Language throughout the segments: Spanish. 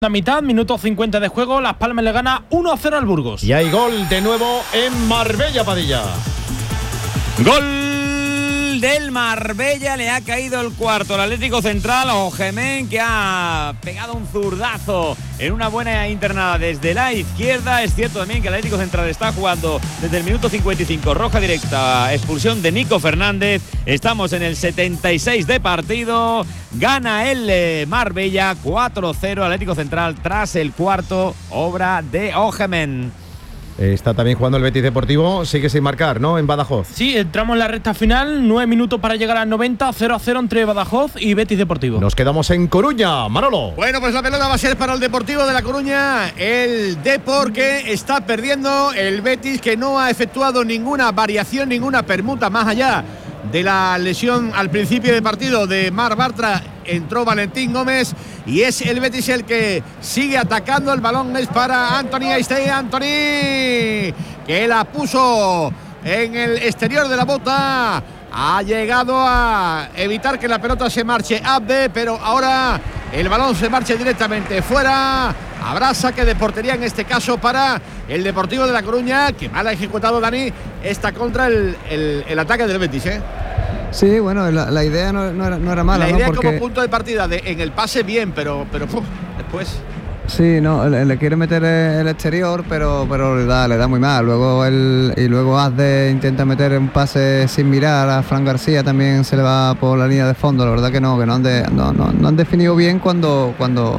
La mitad, minuto 50 de juego, Las Palmas le gana 1-0 al Burgos. Y hay gol de nuevo en Marbella, Padilla. Gol del Marbella, le ha caído el cuarto al Atlético Central. Ojemen, que ha pegado un zurdazo en una buena internada desde la izquierda. Es cierto también que el Atlético Central está jugando desde el minuto 55, roja directa, expulsión de Nico Fernández. Estamos en el 76 de partido. Gana el Marbella 4-0 Atlético Central tras el cuarto, obra de Ojemen. Está también jugando el Betis Deportivo, sigue sin marcar, ¿no? En Badajoz. Sí, entramos en la recta final, 9 minutos para llegar al 90, 0-0 entre Badajoz y Betis Deportivo. Nos quedamos en Coruña, Manolo. Bueno, pues la pelota va a ser para el Deportivo de La Coruña, el Depor que está perdiendo, el Betis que no ha efectuado ninguna variación, ninguna permuta más allá de la lesión al principio de partido de Marc Bartra. Entró Valentín Gómez y es el Betis el que sigue atacando. El balón es para Anthony Aistey. Anthony, que la puso en el exterior de la bota. Ha llegado a evitar que la pelota se marche Abde, pero ahora el balón se marcha directamente fuera. Habrá saque de portería en este caso para el Deportivo de La Coruña, que mal ha ejecutado Dani esta contra el ataque del Betis, ¿eh? Sí, bueno, la idea no era mala. La idea, ¿no? Porque como punto de partida en el pase bien, pero después. Sí, no, le quiere meter el exterior, pero le da muy mal. Luego Azde intenta meter un pase sin mirar. A Fran García también se le va por la línea de fondo. La verdad que no han definido bien cuando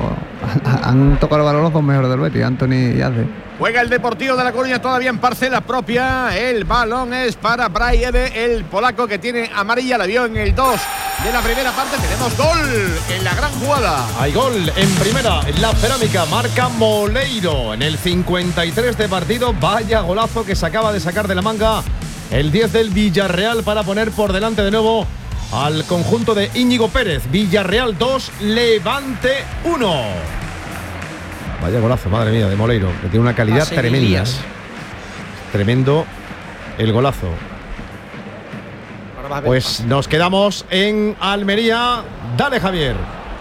han tocado el balón los dos mejores del Betis, Anthony y Azde. Juega el Deportivo de La Coruña todavía en parcela propia. El balón es para Braille, el polaco que tiene amarilla. La vio en el 2 de la primera parte. Tenemos gol en la gran jugada. Hay gol en primera, en la Cerámica. Marca Moleiro en el 53 de partido. Vaya golazo que se acaba de sacar de la manga el 10 del Villarreal para poner por delante de nuevo al conjunto de Íñigo Pérez. Villarreal 2, Levante 1. Vaya golazo, madre mía, de Moleiro, que tiene una calidad tremenda. Tremendo el golazo. Pues nos quedamos en Almería. Dale, Javier.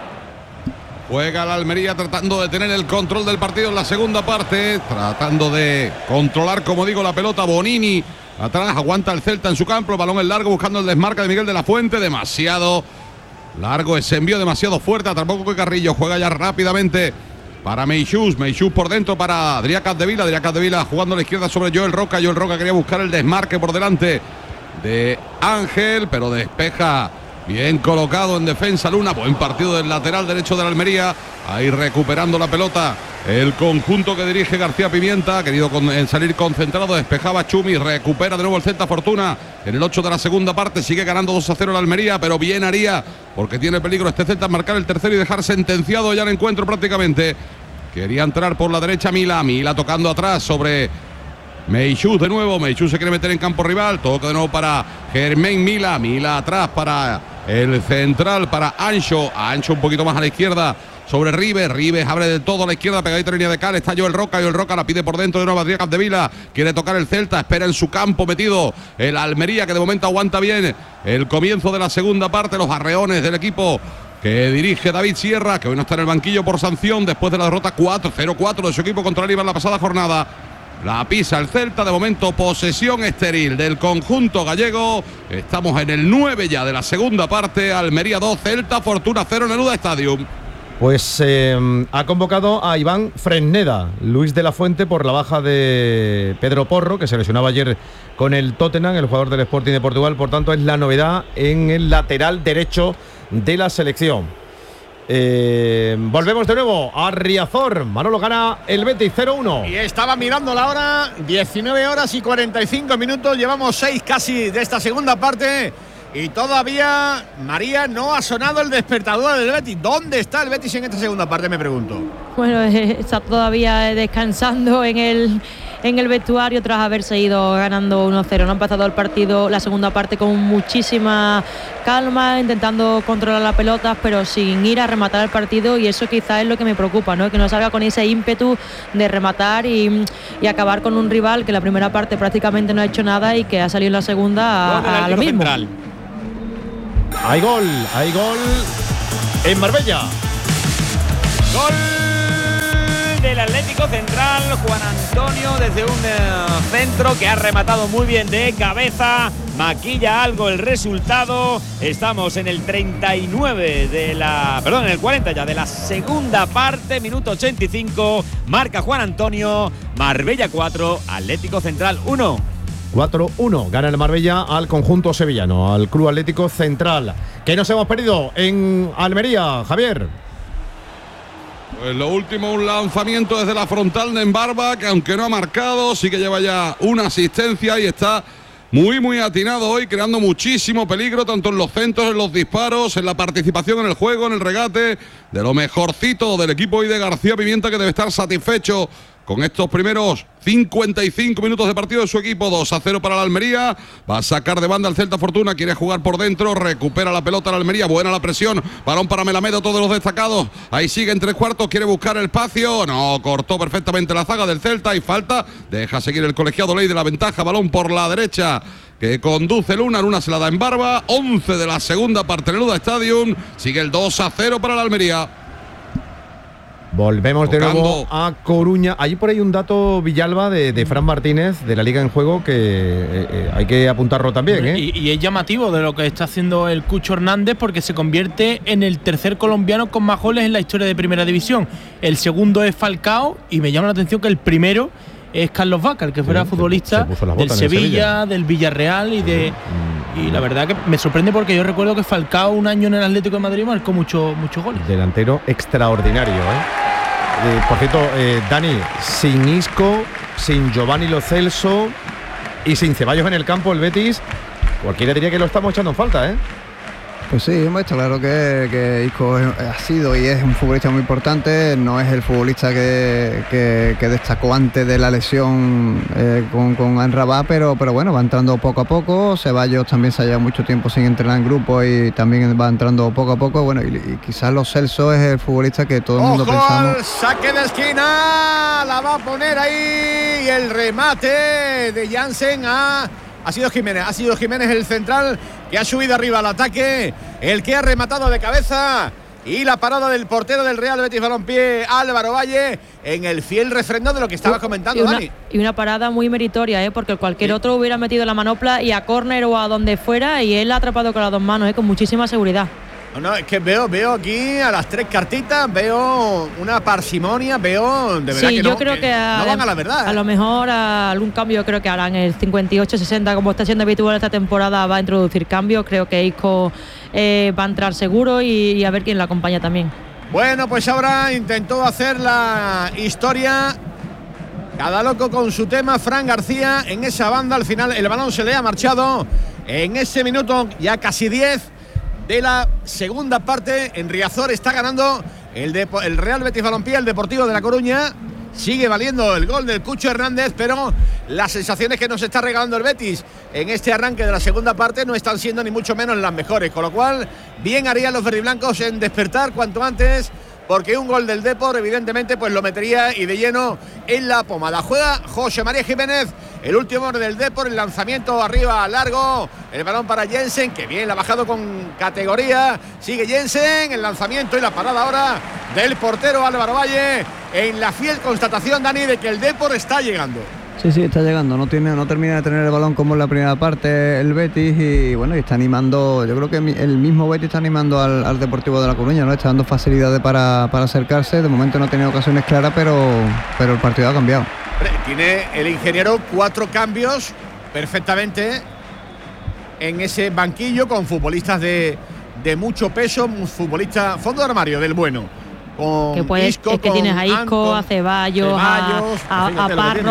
Juega la Almería tratando de tener el control del partido en la segunda parte, tratando de controlar, como digo, la pelota. Bonini atrás, aguanta el Celta en su campo, el balón es largo buscando el desmarque de Miguel de la Fuente, demasiado largo ese envío, demasiado fuerte, tampoco que Carrillo juega ya rápidamente para Meixús por dentro para Adrià Capdevila jugando a la izquierda sobre Joel Roca quería buscar el desmarque por delante de Ángel, pero despeja bien colocado en defensa Luna. Buen partido del lateral derecho de la Almería, ahí recuperando la pelota el conjunto que dirige García Pimienta, ha querido salir concentrado, despejaba Chumi, recupera de nuevo el Celta Fortuna en el 8 de la segunda parte, sigue ganando 2-0 la Almería, pero bien haría, porque tiene peligro este Celta marcar el tercero y dejar sentenciado ya el encuentro prácticamente. Quería entrar por la derecha Mila tocando atrás sobre Meixús de nuevo, Meixús se quiere meter en campo rival, toca de nuevo para Germain Mila atrás para el central, para Ancho un poquito más a la izquierda sobre Rives abre de todo a la izquierda, pegadita a la línea de Cal, está Joel Roca la pide por dentro de nuevo Adrià Capdevila, quiere tocar el Celta, espera en su campo metido el Almería, que de momento aguanta bien el comienzo de la segunda parte, los arreones del equipo que dirige David Sierra, que hoy no está en el banquillo por sanción después de la derrota 0-4 de su equipo contra el Eibar la pasada jornada. La pisa el Celta, de momento posesión estéril del conjunto gallego. Estamos en el 9 ya de la segunda parte. Almería 2, Celta Fortuna 0 en el Uda Stadium. Pues ha convocado a Iván Fresneda, Luis de la Fuente, por la baja de Pedro Porro, que se lesionaba ayer con el Tottenham, el jugador del Sporting de Portugal. Por tanto, es la novedad en el lateral derecho de la selección. Volvemos de nuevo a Riazor. Manolo, gana el Betis 0-1. Y estaba mirando la hora, 19 horas y 45 minutos. Llevamos 6 casi de esta segunda parte. Y todavía, María, no ha sonado el despertador del Betis. ¿Dónde está el Betis en esta segunda parte, me pregunto? Bueno, está todavía descansando en el vestuario tras haberse ido ganando 1-0. No ha empezado el partido, la segunda parte, con muchísima calma, intentando controlar la pelota, pero sin ir a rematar el partido, y eso quizás es lo que me preocupa, ¿no? Que no salga con ese ímpetu de rematar y acabar con un rival que la primera parte prácticamente no ha hecho nada y que ha salido en la segunda a lo mismo. Central. Hay gol en Marbella. Gol Juan Antonio desde un centro que ha rematado muy bien de cabeza. Maquilla algo el resultado. Estamos en el 39 en el 40 ya de la segunda parte, minuto 85. Marca Juan Antonio. Marbella 4, Atlético Central 1. 4-1, gana el Marbella al conjunto sevillano, al Club Atlético Central. ¿Qué nos hemos perdido en Almería, Javier? Pues lo último, un lanzamiento desde la frontal de Embarba, que aunque no ha marcado, sí que lleva ya una asistencia y está muy atinado hoy, creando muchísimo peligro, tanto en los centros, en los disparos, en la participación en el juego, en el regate, de lo mejorcito del equipo hoy de García Pimienta, que debe estar satisfecho con estos primeros 55 minutos de partido de su equipo. 2-0 para la Almería. Va a sacar de banda el Celta Fortuna. Quiere jugar por dentro. Recupera la pelota la Almería. Buena la presión. Balón para Melamed, todos los destacados. Ahí sigue en 3/4. Quiere buscar el espacio. No, cortó perfectamente la zaga del Celta. Y falta. Deja seguir el colegiado Ley de la ventaja. Balón por la derecha que conduce Luna. Luna se la da en Barba. 11 de la segunda parte en el Luda Stadium. Sigue el 2-0 para la Almería. Volvemos de nuevo a Coruña. Allí por ahí un dato, Villalba, de Fran Martínez, de la Liga en Juego, que hay que apuntarlo también, ¿eh? Y es llamativo de lo que está haciendo el Cucho Hernández, porque se convierte en el tercer colombiano con más goles en la historia de Primera División. El segundo es Falcao, y me llama la atención que el primero es Carlos Vaca, el que fuera futbolista del Sevilla, del Villarreal y la verdad que me sorprende, porque yo recuerdo que Falcao un año en el Atlético de Madrid marcó muchos goles. Delantero extraordinario, por cierto, Dani, sin Isco, sin Giovanni Lo Celso y sin Ceballos en el campo, el Betis, cualquiera diría que lo estamos echando en falta, ¿eh? Pues sí, está claro que Isco ha sido y es un futbolista muy importante. No es el futbolista que destacó antes de la lesión con Amrabat, pero bueno, va entrando poco a poco. Ceballos también se ha llevado mucho tiempo sin entrenar en grupo y también va entrando poco a poco. Bueno, y quizás Lo Celso es el futbolista que todo el mundo pensamos. Al saque de esquina, la va a poner ahí, y el remate de Jansen ha sido Jiménez el central, que ha subido arriba al ataque, el que ha rematado de cabeza, y la parada del portero del Real Betis Balompié, Álvaro Valle, en el fiel refrendo de lo que estaba comentando Dani. Y una parada muy meritoria, porque cualquier otro hubiera metido la manopla y a córner o a donde fuera, y él ha atrapado con las dos manos, con muchísima seguridad. No, es que veo aquí a las tres cartitas, veo una parsimonia, veo de verdad que yo creo que no van a la verdad. A lo mejor algún cambio creo que harán el 58-60, como está siendo habitual esta temporada, va a introducir cambios. Creo que Isco va a entrar seguro y a ver quién la acompaña también. Bueno, pues ahora intentó hacer la historia, cada loco con su tema, Fran García en esa banda. Al final el balón se le ha marchado en ese minuto, ya casi 10 de la segunda parte. En Riazor está ganando el Real Betis Balompié, el Deportivo de La Coruña. Sigue valiendo el gol del Cucho Hernández, pero las sensaciones que nos está regalando el Betis en este arranque de la segunda parte no están siendo ni mucho menos las mejores, con lo cual bien harían los verdiblancos en despertar cuanto antes, porque un gol del Depor evidentemente pues lo metería y de lleno en la pomada. Juega José María Jiménez, el último hombre del Depor, el lanzamiento arriba largo, el balón para Jensen, que bien la ha bajado con categoría. Sigue Jensen, el lanzamiento y la parada ahora del portero Álvaro Valle, en la fiel constatación, Dani, de que el Depor está llegando. Sí, está llegando, no termina de tener el balón como en la primera parte el Betis, y bueno, y está animando, yo creo que el mismo Betis está animando al Deportivo de La Coruña, ¿no? Está dando facilidades para acercarse. De momento no ha tenido ocasiones claras, pero el partido ha cambiado. Tiene el ingeniero 4 cambios perfectamente en ese banquillo, con futbolistas de mucho peso, un futbolista fondo de armario del bueno. Con Isco, que tienes a Isco, a Ceballos, a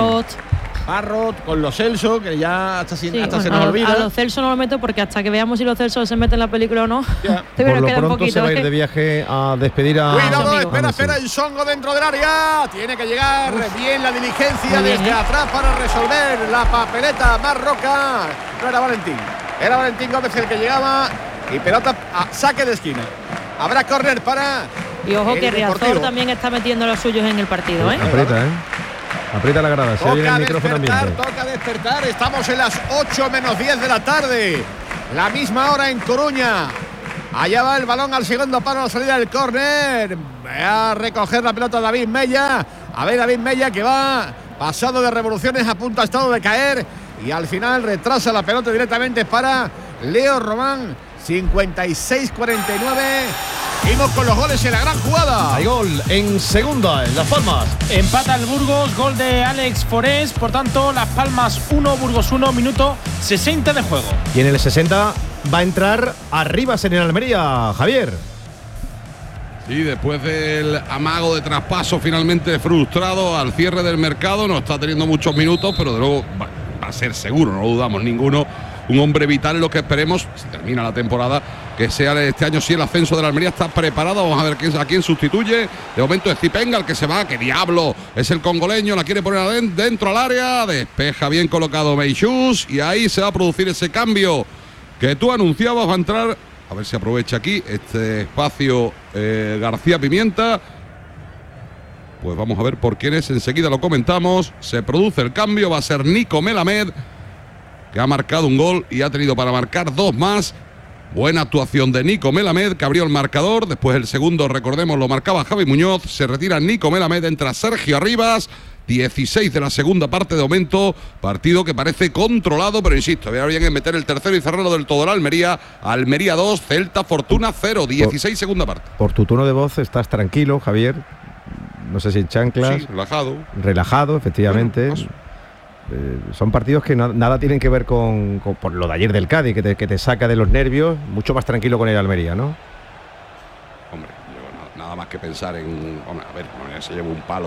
Parrot, con Lo Celso, que ya hasta se nos olvida. A Lo Celso no lo meto, porque hasta que veamos si Lo Celso se mete en la película o no, por lo pronto se va a ir de viaje a despedir a... Cuidado, espera, el Songo dentro del área. Tiene que llegar bien la diligencia desde atrás para resolver la papeleta. Marroca. No era Valentín. Era Valentín Gómez el que llegaba. Y pelota a saque de esquina. Habrá córner para... Y ojo que Riazor también está metiendo los suyos en el partido, Aprieta la grada, se oye el micrófono ambiente. Toca despertar, estamos en las 8 menos 10 de la tarde. La misma hora en Coruña. Allá va el balón al segundo palo, a la salida del córner. Va a recoger la pelota David Mella. A ver, David Mella que va pasado de revoluciones, a punto ha estado de caer. Y al final retrasa la pelota directamente para Leo Román. 56-49. Vimos con los goles en la gran jugada. Hay gol en segunda, en Las Palmas. Empata el Burgos, gol de Alex Forés. Por tanto, Las Palmas 1, Burgos 1, minuto 60 de juego. Y en el 60 va a entrar Arribas en el Almería, Javier. Sí, después del amago de traspaso finalmente frustrado al cierre del mercado, no está teniendo muchos minutos, pero de luego va a ser seguro, no lo dudamos ninguno, un hombre vital en lo que esperemos, si termina la temporada, que sea este año sí el ascenso de la Almería está preparado. Vamos a ver a quién sustituye. De momento es Zipenga el que se va, que diablo, es el congoleño, la quiere poner dentro al área, despeja bien colocado Meixús y ahí se va a producir ese cambio que tú anunciabas. Va a entrar, a ver si aprovecha aquí este espacio García Pimienta. Pues vamos a ver por quién es, enseguida lo comentamos. Se produce el cambio, va a ser Nico Melamed, que ha marcado un gol y ha tenido para marcar 2 más. Buena actuación de Nico Melamed, que abrió el marcador. Después el segundo, recordemos, lo marcaba Javi Muñoz. Se retira Nico Melamed, entra Sergio Arribas. 16 de la segunda parte de momento. Partido que parece controlado, pero insisto, había bien en meter el tercero y cerrarlo del todo la Almería. Almería 2, Celta Fortuna 0. 16 segunda parte. Por tu tono de voz estás tranquilo, Javier. No sé si en chanclas. Sí, relajado. Relajado, efectivamente. Bueno, son partidos que nada tienen que ver con por lo de ayer del Cádiz, que te saca de los nervios. Mucho más tranquilo con el Almería, ¿no? Hombre, nada más que pensar en... Hombre, a ver, se lleva un palo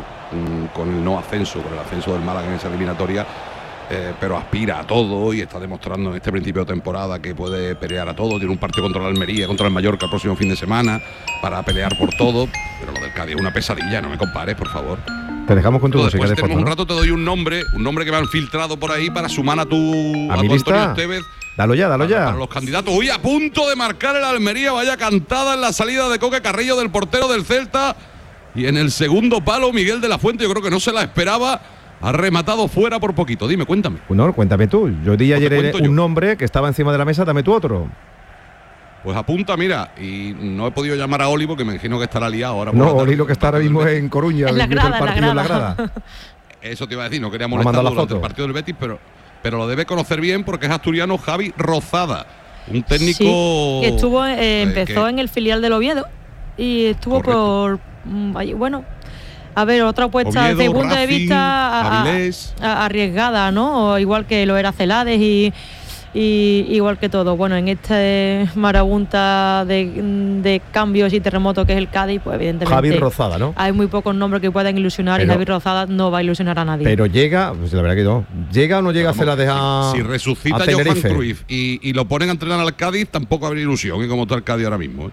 con el no ascenso, con el ascenso del Málaga en esa eliminatoria, pero aspira a todo y está demostrando en este principio de temporada que puede pelear a todo. Tiene un partido contra la Almería, contra el Mallorca el próximo fin de semana para pelear por todo, pero lo del Cádiz es una pesadilla, no me compares, por favor. Te dejamos con tu música después de tenemos foto, un ¿no? rato, te doy un nombre que me han filtrado por ahí para sumar a tu lista. Antonio Estevez. Dalo ya. Para los candidatos. Uy, a punto de marcar el Almería. Vaya cantada en la salida de Coque Carrillo, del portero del Celta. Y en el segundo palo, Miguel de la Fuente, yo creo que no se la esperaba. Ha rematado fuera por poquito. Dime, cuéntame. No, cuéntame tú. Yo di ayer yo. un nombre que estaba encima de la mesa, dame tú otro. Pues apunta, mira, y no he podido llamar a Oli porque me imagino que estará liado ahora. No, Oli lo que está ahora mismo es en Coruña, en la grada, el partido en la grada. Eso te iba a decir, no quería molestarlo durante el partido del Betis, pero lo debe conocer bien porque es asturiano Javi Rozada, un técnico... Sí, estuvo, empezó en el filial del Oviedo y estuvo correcto. bueno, a ver, otra apuesta Oviedo, desde el punto de Racing, vista Avilés. arriesgada, ¿no? O igual que lo era Celades y igual que todo. Bueno, en este marabunta de cambios y terremotos que es el Cádiz, pues evidentemente Javi Rozada, ¿no? hay muy pocos nombres que puedan ilusionar, y Javi Rozada no va a ilusionar a nadie. Pero llega, pues la verdad que no. ¿Llega o no llega a Celades a Si resucita a Johan Tenerife? Cruyff y lo ponen a entrenar al Cádiz, tampoco habría ilusión, como está el Cádiz ahora mismo.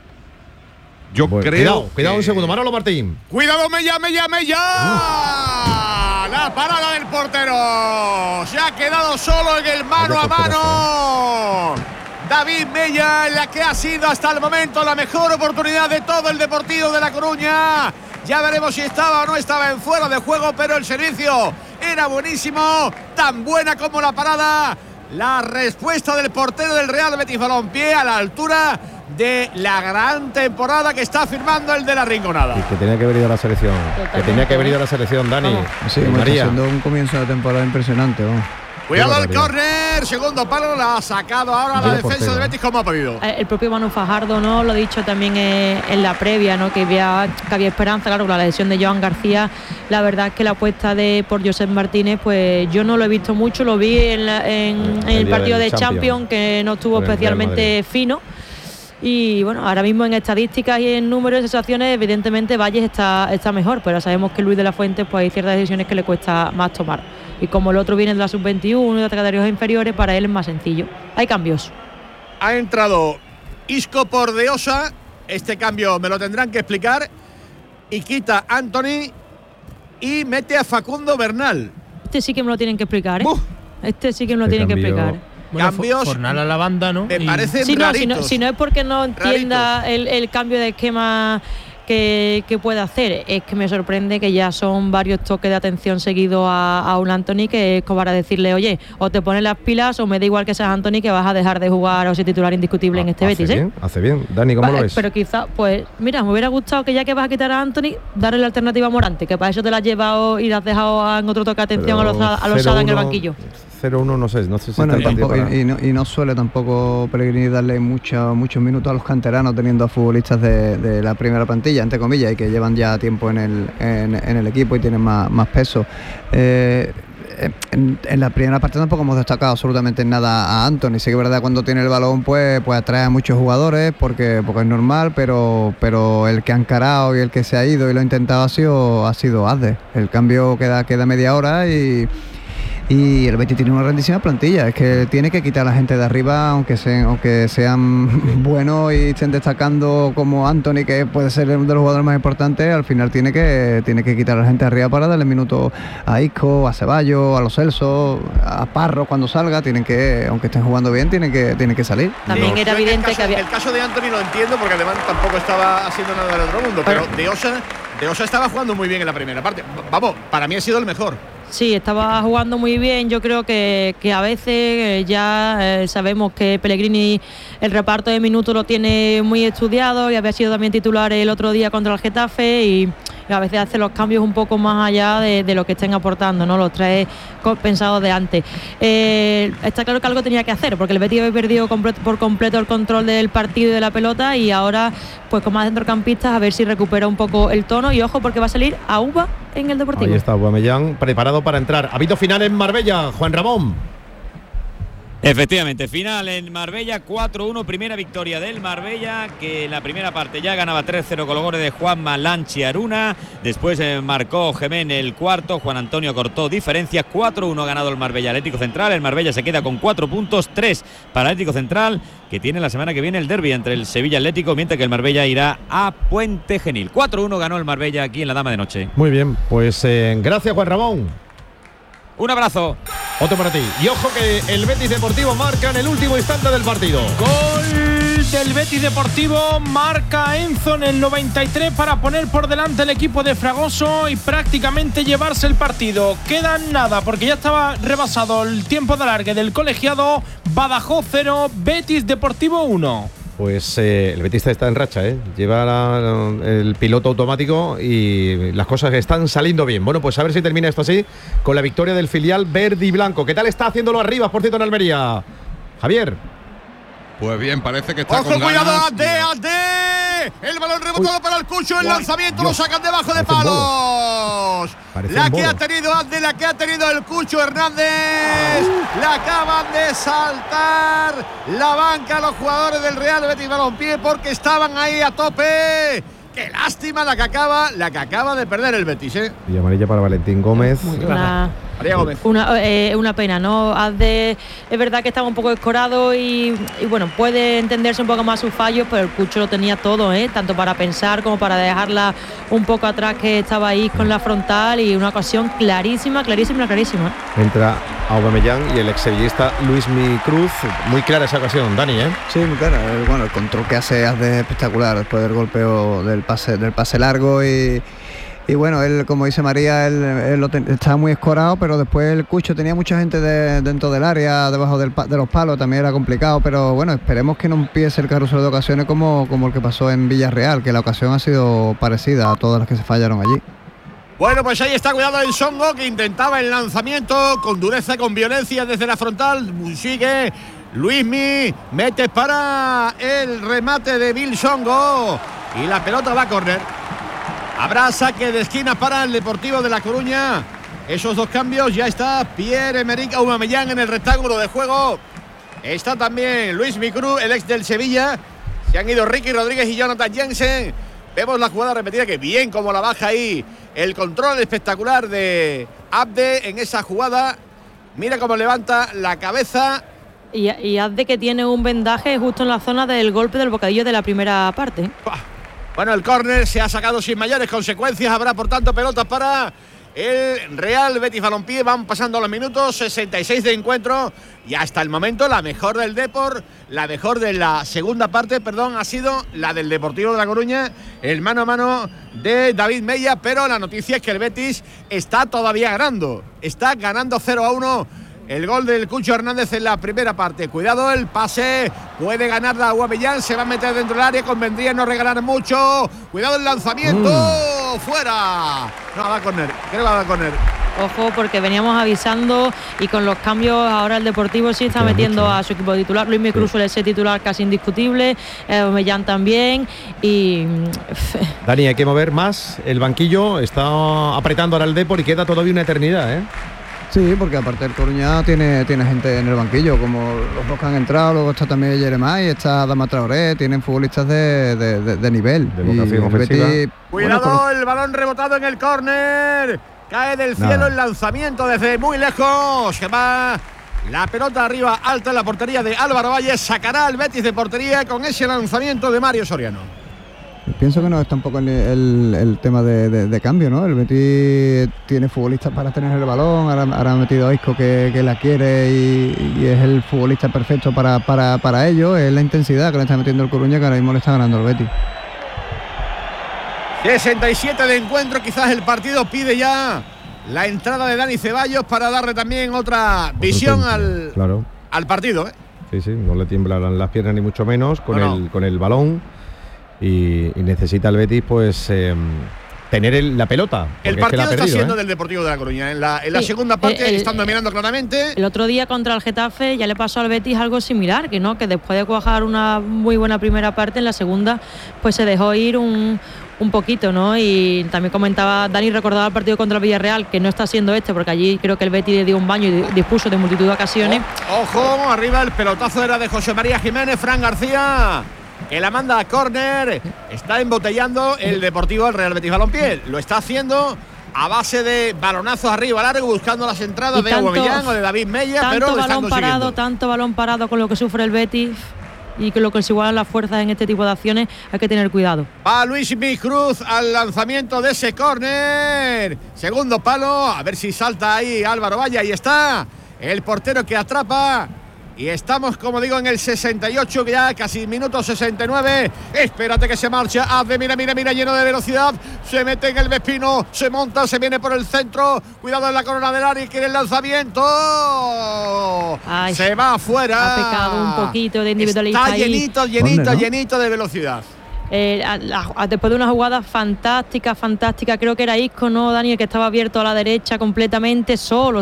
Yo Bueno, creo... Cuidado un segundo, Manolo Martín. Cuidado, Mella. La parada del portero. Se ha quedado solo en el mano a mano. David Mella, en la que ha sido hasta el momento la mejor oportunidad de todo el Deportivo de La Coruña. Ya veremos si estaba o no estaba en fuera de juego, pero el servicio era buenísimo. Tan buena como la parada. La respuesta del portero del Real Betis Balompié a la altura de la gran temporada que está firmando el de la Rinconada. Y que tenía que haber ido a la selección. Totalmente. Que tenía que haber ido a la selección, Dani. Sí, Y está María. haciendo un comienzo de temporada impresionante, vamos. Cuidado Qué el barbaridad. córner, segundo palo, la ha sacado ahora la Tiene defensa portero. del Betis como ha podido. El propio Manu Fajardo, ¿no? Lo ha dicho también en la previa, ¿no? Que había esperanza, claro, con la lesión de Joan García. La verdad es que la apuesta por Josep Martínez, pues yo no lo he visto mucho, lo vi en el día partido del de Champions, que no estuvo con el Real especialmente fino. Y bueno, ahora mismo en estadísticas y en números de sensaciones, evidentemente Valles está mejor, pero sabemos que Luis de la Fuente, pues hay ciertas decisiones que le cuesta más tomar. Y como el otro viene de la sub-21 y de categorías inferiores, para él es más sencillo. Hay cambios. Ha entrado Isco por Deosa. Este cambio me lo tendrán que explicar. Y quita Anthony y mete a Facundo Bernal. Este sí que me lo tienen que explicar, ¿eh? ¡Buf! Este sí que me lo Este tienen que cambio- explicar. Bueno, Cambios Fornal a la banda, ¿no? Me Y- parecen Sí, no, raritos. si no es porque no entienda el cambio de esquema que puede hacer. Es que me sorprende que ya son varios toques de atención seguidos a un Anthony, que es como para decirle, oye, o te pones las pilas o me da igual que seas Anthony, que vas a dejar de jugar o ser titular indiscutible en este Betis. Hace bien. Dani, ¿cómo lo ves? Pero quizá, pues mira, me hubiera gustado que ya que vas a quitar a Anthony, darle la alternativa a Morante, que para eso te la has llevado y la has dejado en otro toque de atención a los Sada en el banquillo. 0-1 no sé si bueno, está tampoco, y no suele tampoco Pellegrini darle muchos minutos a los canteranos, teniendo a futbolistas de la primera plantilla, entre comillas, y que llevan ya tiempo en el equipo y tienen más peso. En la primera parte tampoco hemos destacado absolutamente nada a Anthony. Sí que es verdad, cuando tiene el balón pues atrae a muchos jugadores porque es normal, pero el que ha encarado y el que se ha ido y lo ha intentado ha sido Azde. El cambio queda media hora y el Betis tiene una grandísima plantilla. Es que tiene que quitar a la gente de arriba, aunque sean buenos y estén destacando como Anthony, que puede ser uno de los jugadores más importantes. Al final tiene que quitar a la gente de arriba para darle minutos a Isco, a Ceballos, a Lo Celso, a Parro cuando salga. Aunque estén jugando bien, tienen que salir. También era evidente que había... El caso de Anthony lo entiendo, porque además tampoco estaba haciendo nada del otro mundo, pero De Osa estaba jugando muy bien en la primera parte. Vamos, para mí ha sido el mejor. Sí, estaba jugando muy bien. Yo creo que a veces ya sabemos que Pellegrini el reparto de minutos lo tiene muy estudiado, y había sido también titular el otro día contra el Getafe, y a veces hace los cambios un poco más allá de lo que estén aportando, ¿no? Los trae pensados de antes. Está claro que algo tenía que hacer, porque el Betis había perdido por completo el control del partido y de la pelota, y ahora pues con más centrocampistas a ver si recupera un poco el tono. Y ojo, porque va a salir Auba en el Deportivo. Ahí está Aubameyang preparado para entrar. Ha habido final en Marbella, Juan Ramón. Efectivamente, final en Marbella, 4-1, primera victoria del Marbella, que en la primera parte ya ganaba 3-0 con los goles de Juanma, Lanchi, Aruna. Después marcó Gemén el cuarto, Juan Antonio cortó diferencias. 4-1 ha ganado el Marbella Atlético Central. El Marbella se queda con 4 puntos, 3 para Atlético Central, que tiene la semana que viene el derbi entre el Sevilla Atlético, mientras que el Marbella irá a Puente Genil. 4-1 ganó el Marbella aquí en la Dama de Noche. Muy bien, pues gracias, Juan Ramón. Un abrazo. Otro para ti. Y ojo que el Betis Deportivo marca en el último instante del partido. Gol del Betis Deportivo, marca Enzo en el 93 para poner por delante el equipo de Fragoso y prácticamente llevarse el partido. Quedan nada, porque ya estaba rebasado el tiempo de alargue del colegiado. Badajoz 0, Betis Deportivo 1. Pues el Betis está en racha, lleva el piloto automático y las cosas están saliendo bien. Bueno, pues a ver si termina esto así con la victoria del filial verde y blanco. ¿Qué tal está haciéndolo arriba, por cierto, en Almería? Javier. Pues bien, parece que está ¡ojo, con cuidado! ganas. ¡Ade! El balón rebotado para el Cucho, el lanzamiento lo sacan debajo de palos. La que ha tenido Ade, la que ha tenido el Cucho Hernández. La acaban de saltar la banca los jugadores del Real Betis Balompié, porque estaban ahí a tope. ¡Qué lástima la que acaba de perder el Betis! Y amarilla para Valentín Gómez. Una pena, ¿no? Es verdad que estaba un poco escorado y bueno, puede entenderse un poco más sus fallos, pero el Cucho lo tenía todo, tanto para pensar como para dejarla un poco atrás, que estaba ahí con la frontal, y una ocasión clarísima. Entra Aubameyang y el exsevillista Luismi Cruz. Muy clara esa ocasión, Dani, Sí, muy clara. Bueno, el control que hace es espectacular después del golpeo del pase largo y bueno, él, como dice María, él estaba muy escorado, pero después el Cucho tenía mucha gente dentro del área, debajo de los palos, también era complicado, pero bueno, esperemos que no empiece el carrusel de ocasiones como el que pasó en Villarreal, que la ocasión ha sido parecida a todas las que se fallaron allí. Bueno, pues ahí está, cuidado el Songo, que intentaba el lanzamiento con dureza, con violencia desde la frontal. Sigue Luismi, mete para el remate de Bill Songo y la pelota va a córner. Habrá saque de esquina para el Deportivo de La Coruña. Esos dos cambios, ya está Pierre-Emerick Aubameyang en el rectángulo de juego. Está también Luismi Cruz, el ex del Sevilla. Se han ido Ricky Rodríguez y Jonathan Jensen. Vemos la jugada repetida, que bien como la baja ahí. El control espectacular de Abde en esa jugada. Mira cómo levanta la cabeza. Y Abde, que tiene un vendaje justo en la zona del golpe del bocadillo de la primera parte. Bueno, el córner se ha sacado sin mayores consecuencias. Habrá, por tanto, pelotas para el Real Betis Balompié. Van pasando los minutos, 66 de encuentro y hasta el momento la mejor del Depor, la mejor de la segunda parte, ha sido la del Deportivo de La Coruña, el mano a mano de David Mella, pero la noticia es que el Betis está todavía ganando, está ganando 0-1. El gol del Cucho Hernández en la primera parte. Cuidado, el pase. Puede ganar la Guavellán. Se va a meter dentro del área. Convendría no regalar mucho. Cuidado el lanzamiento. ¡Fuera! No, va a corner. Creo que va a corner. Ojo, porque veníamos avisando y con los cambios ahora el Deportivo sí está metiendo a su equipo titular. Luis Micru suele ser titular casi indiscutible. Mellán también. Y Dani, hay que mover más. El banquillo está apretando ahora el Depor y queda todavía una eternidad, ¿eh? Sí, porque aparte el Coruña tiene gente en el banquillo, como los dos que han entrado, luego está también Jeremai, está Adama Traoré, tienen futbolistas de nivel. De vocación ofensiva. Cuidado, el balón rebotado en el córner. Cae del cielo el lanzamiento desde muy lejos. Que va la pelota arriba, alta en la portería de Álvaro Valle. Sacará al Betis de portería con ese lanzamiento de Mario Soriano. Pienso que no es tampoco el tema de cambio, ¿no? El Betis tiene futbolistas para tener el balón, ahora ha metido a Isco que la quiere y es el futbolista perfecto para ello. Es la intensidad que le está metiendo el Coruña, que ahora mismo le está ganando el Betis. 67 de encuentro, quizás el partido pide ya la entrada de Dani Ceballos para darle también otra visión al partido, ¿eh? Sí, no le tiemblan las piernas ni mucho menos con el balón. Y necesita el Betis pues tener la pelota. El partido está siendo del Deportivo de La Coruña. En la segunda parte están dominando claramente. El otro día contra el Getafe ya le pasó al Betis algo similar, que después de cuajar una muy buena primera parte, en la segunda pues se dejó ir un poquito, ¿no? Y también comentaba Dani, recordaba el partido contra el Villarreal, que no está siendo porque allí creo que el Betis le dio un baño y dispuso de multitud de ocasiones. Ojo, arriba el pelotazo era de José María Jiménez. Fran García, que la manda a córner. Está embotellando el Deportivo del Real Betis Balompié. Lo está haciendo a base de balonazos arriba largo, buscando las entradas de Aubameyang o de David Mella, pero lo están consiguiendo. Tanto balón parado con lo que sufre el Betis y que lo que se igualan las fuerzas en este tipo de acciones, hay que tener cuidado. Va Luis Cruz al lanzamiento de ese córner. Segundo palo, a ver si salta ahí Álvaro Valle. Ahí está el portero que atrapa. Y estamos, como digo, en el 68, ya casi minuto 69. Espérate que se marcha. Hazme, mira, lleno de velocidad. Se mete en el Vespino, se monta, se viene por el centro. Cuidado en la corona del área y quiere el lanzamiento. Ay, se va afuera. Ha pecado un poquito de individualista. Está llenito de velocidad. Después de una jugada fantástica, creo que era Isco, ¿no, Daniel? Que estaba abierto a la derecha completamente, solo.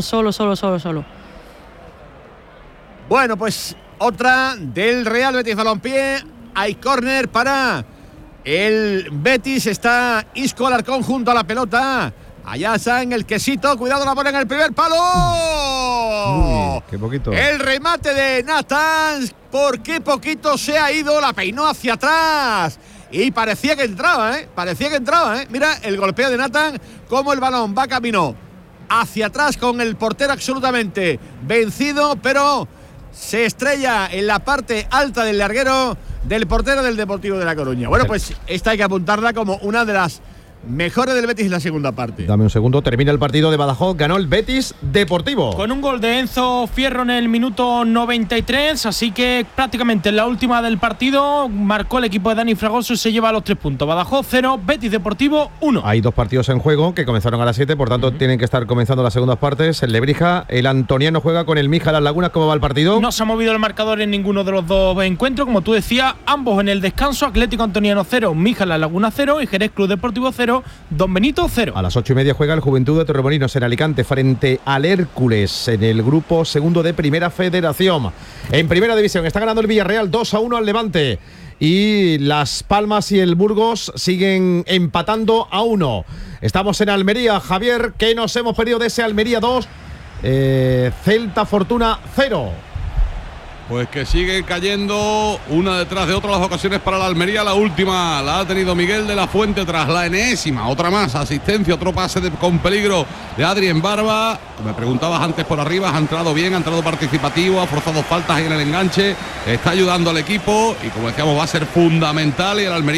Bueno, pues otra del Real Betis Balompié. Hay córner para el Betis. Está Isco Alarcón junto a la pelota. Allá está en el quesito. Cuidado, la bola en el primer palo. Uy, qué poquito. El remate de Nathan. Por qué poquito se ha ido. La peinó hacia atrás. Y parecía que entraba, ¿eh? Mira el golpeo de Nathan. Cómo el balón va camino hacia atrás con el portero absolutamente vencido, pero se estrella en la parte alta del larguero del portero del Deportivo de La Coruña. Bueno, pues esta hay que apuntarla como una de las mejores del Betis en la segunda parte. Dame un segundo, termina el partido de Badajoz, ganó el Betis Deportivo. Con un gol de Enzo Fierro en el minuto 93, así que prácticamente en la última del partido marcó el equipo de Dani Fragoso y se lleva los 3 puntos. Badajoz 0, Betis Deportivo 1. Hay 2 partidos en juego que comenzaron a las 7, por tanto tienen que estar comenzando las segundas partes. El Lebrija, el Antoniano juega con el Mija Las Lagunas. ¿Cómo va el partido? No se ha movido el marcador en ninguno de los dos encuentros, como tú decías, ambos en el descanso. Atlético Antoniano 0, Mija Las Lagunas 0 y Jerez Club Deportivo 0, Don Benito 0. A las 8:30 juega el Juventud de Torremolinos en Alicante frente al Hércules en el grupo segundo de Primera Federación. En Primera División está ganando el Villarreal 2-1 al Levante. Y Las Palmas y el Burgos siguen empatando a 1. Estamos en Almería, Javier. ¿Qué nos hemos perdido de ese Almería 2? Celta Fortuna 0. Pues que sigue cayendo una detrás de otra las ocasiones para la Almería. La última la ha tenido Miguel de la Fuente tras la enésima. Otra más, asistencia, otro pase con peligro de Adrien Barba. Me preguntabas antes por arriba, ha entrado bien, ha entrado participativo, ha forzado faltas ahí en el enganche. Está ayudando al equipo y como decíamos va a ser fundamental y el Almería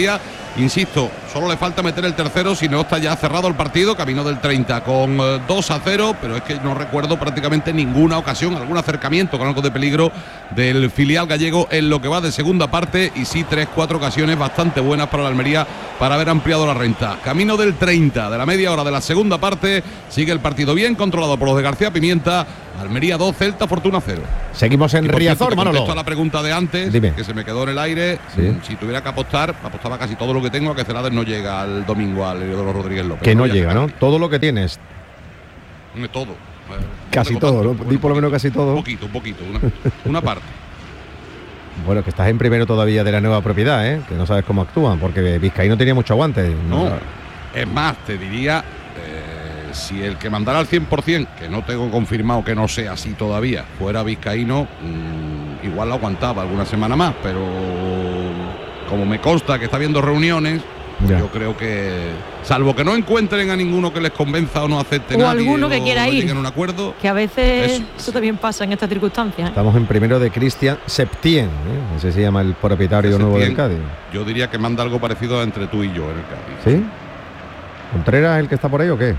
Insisto, solo le falta meter el tercero, si no está ya cerrado el partido, camino del 30 con 2-0, pero es que no recuerdo prácticamente ninguna ocasión, algún acercamiento con algo de peligro del filial gallego en lo que va de segunda parte, y sí 3-4 ocasiones bastante buenas para la Almería para haber ampliado la renta. Camino del 30 de la media hora de la segunda parte, sigue el partido bien controlado por los de García Pimienta. Almería 2, Celta Fortuna 0. Seguimos en Riazor, Manolo. Contesto a la pregunta de antes, Dime. que se me quedó en el aire. Sí. Si tuviera que apostar, apostaba casi todo lo que tengo a que Celades no llega el domingo al Heliodoro Rodríguez López. Que no llega, ¿no? Todo lo que tienes. Todo. Casi todo, ¿no? Di por lo menos casi todo. Un poquito, una parte. Bueno, que estás en primero todavía de la nueva propiedad, ¿eh? Que no sabes cómo actúan, porque Vizcaíno tenía mucho aguante. No, es más, te diría, si el que mandara al 100%, que no tengo confirmado que no sea así todavía, fuera Vizcaíno, igual lo aguantaba alguna semana más, pero como me consta que está habiendo reuniones, ya. Yo creo que, salvo que no encuentren a ninguno que les convenza o no acepte O nadie, alguno que quiera no ir. lleguen a un acuerdo, Que a veces Eso. eso también pasa en estas circunstancias. Estamos en primero de Cristian Septien, ¿eh? Ese se llama el propietario Ese nuevo del Septien. Cádiz. yo diría que manda algo parecido entre tú y yo en el Cádiz. ¿Sí? ¿Contreras es el que está por ahí o qué?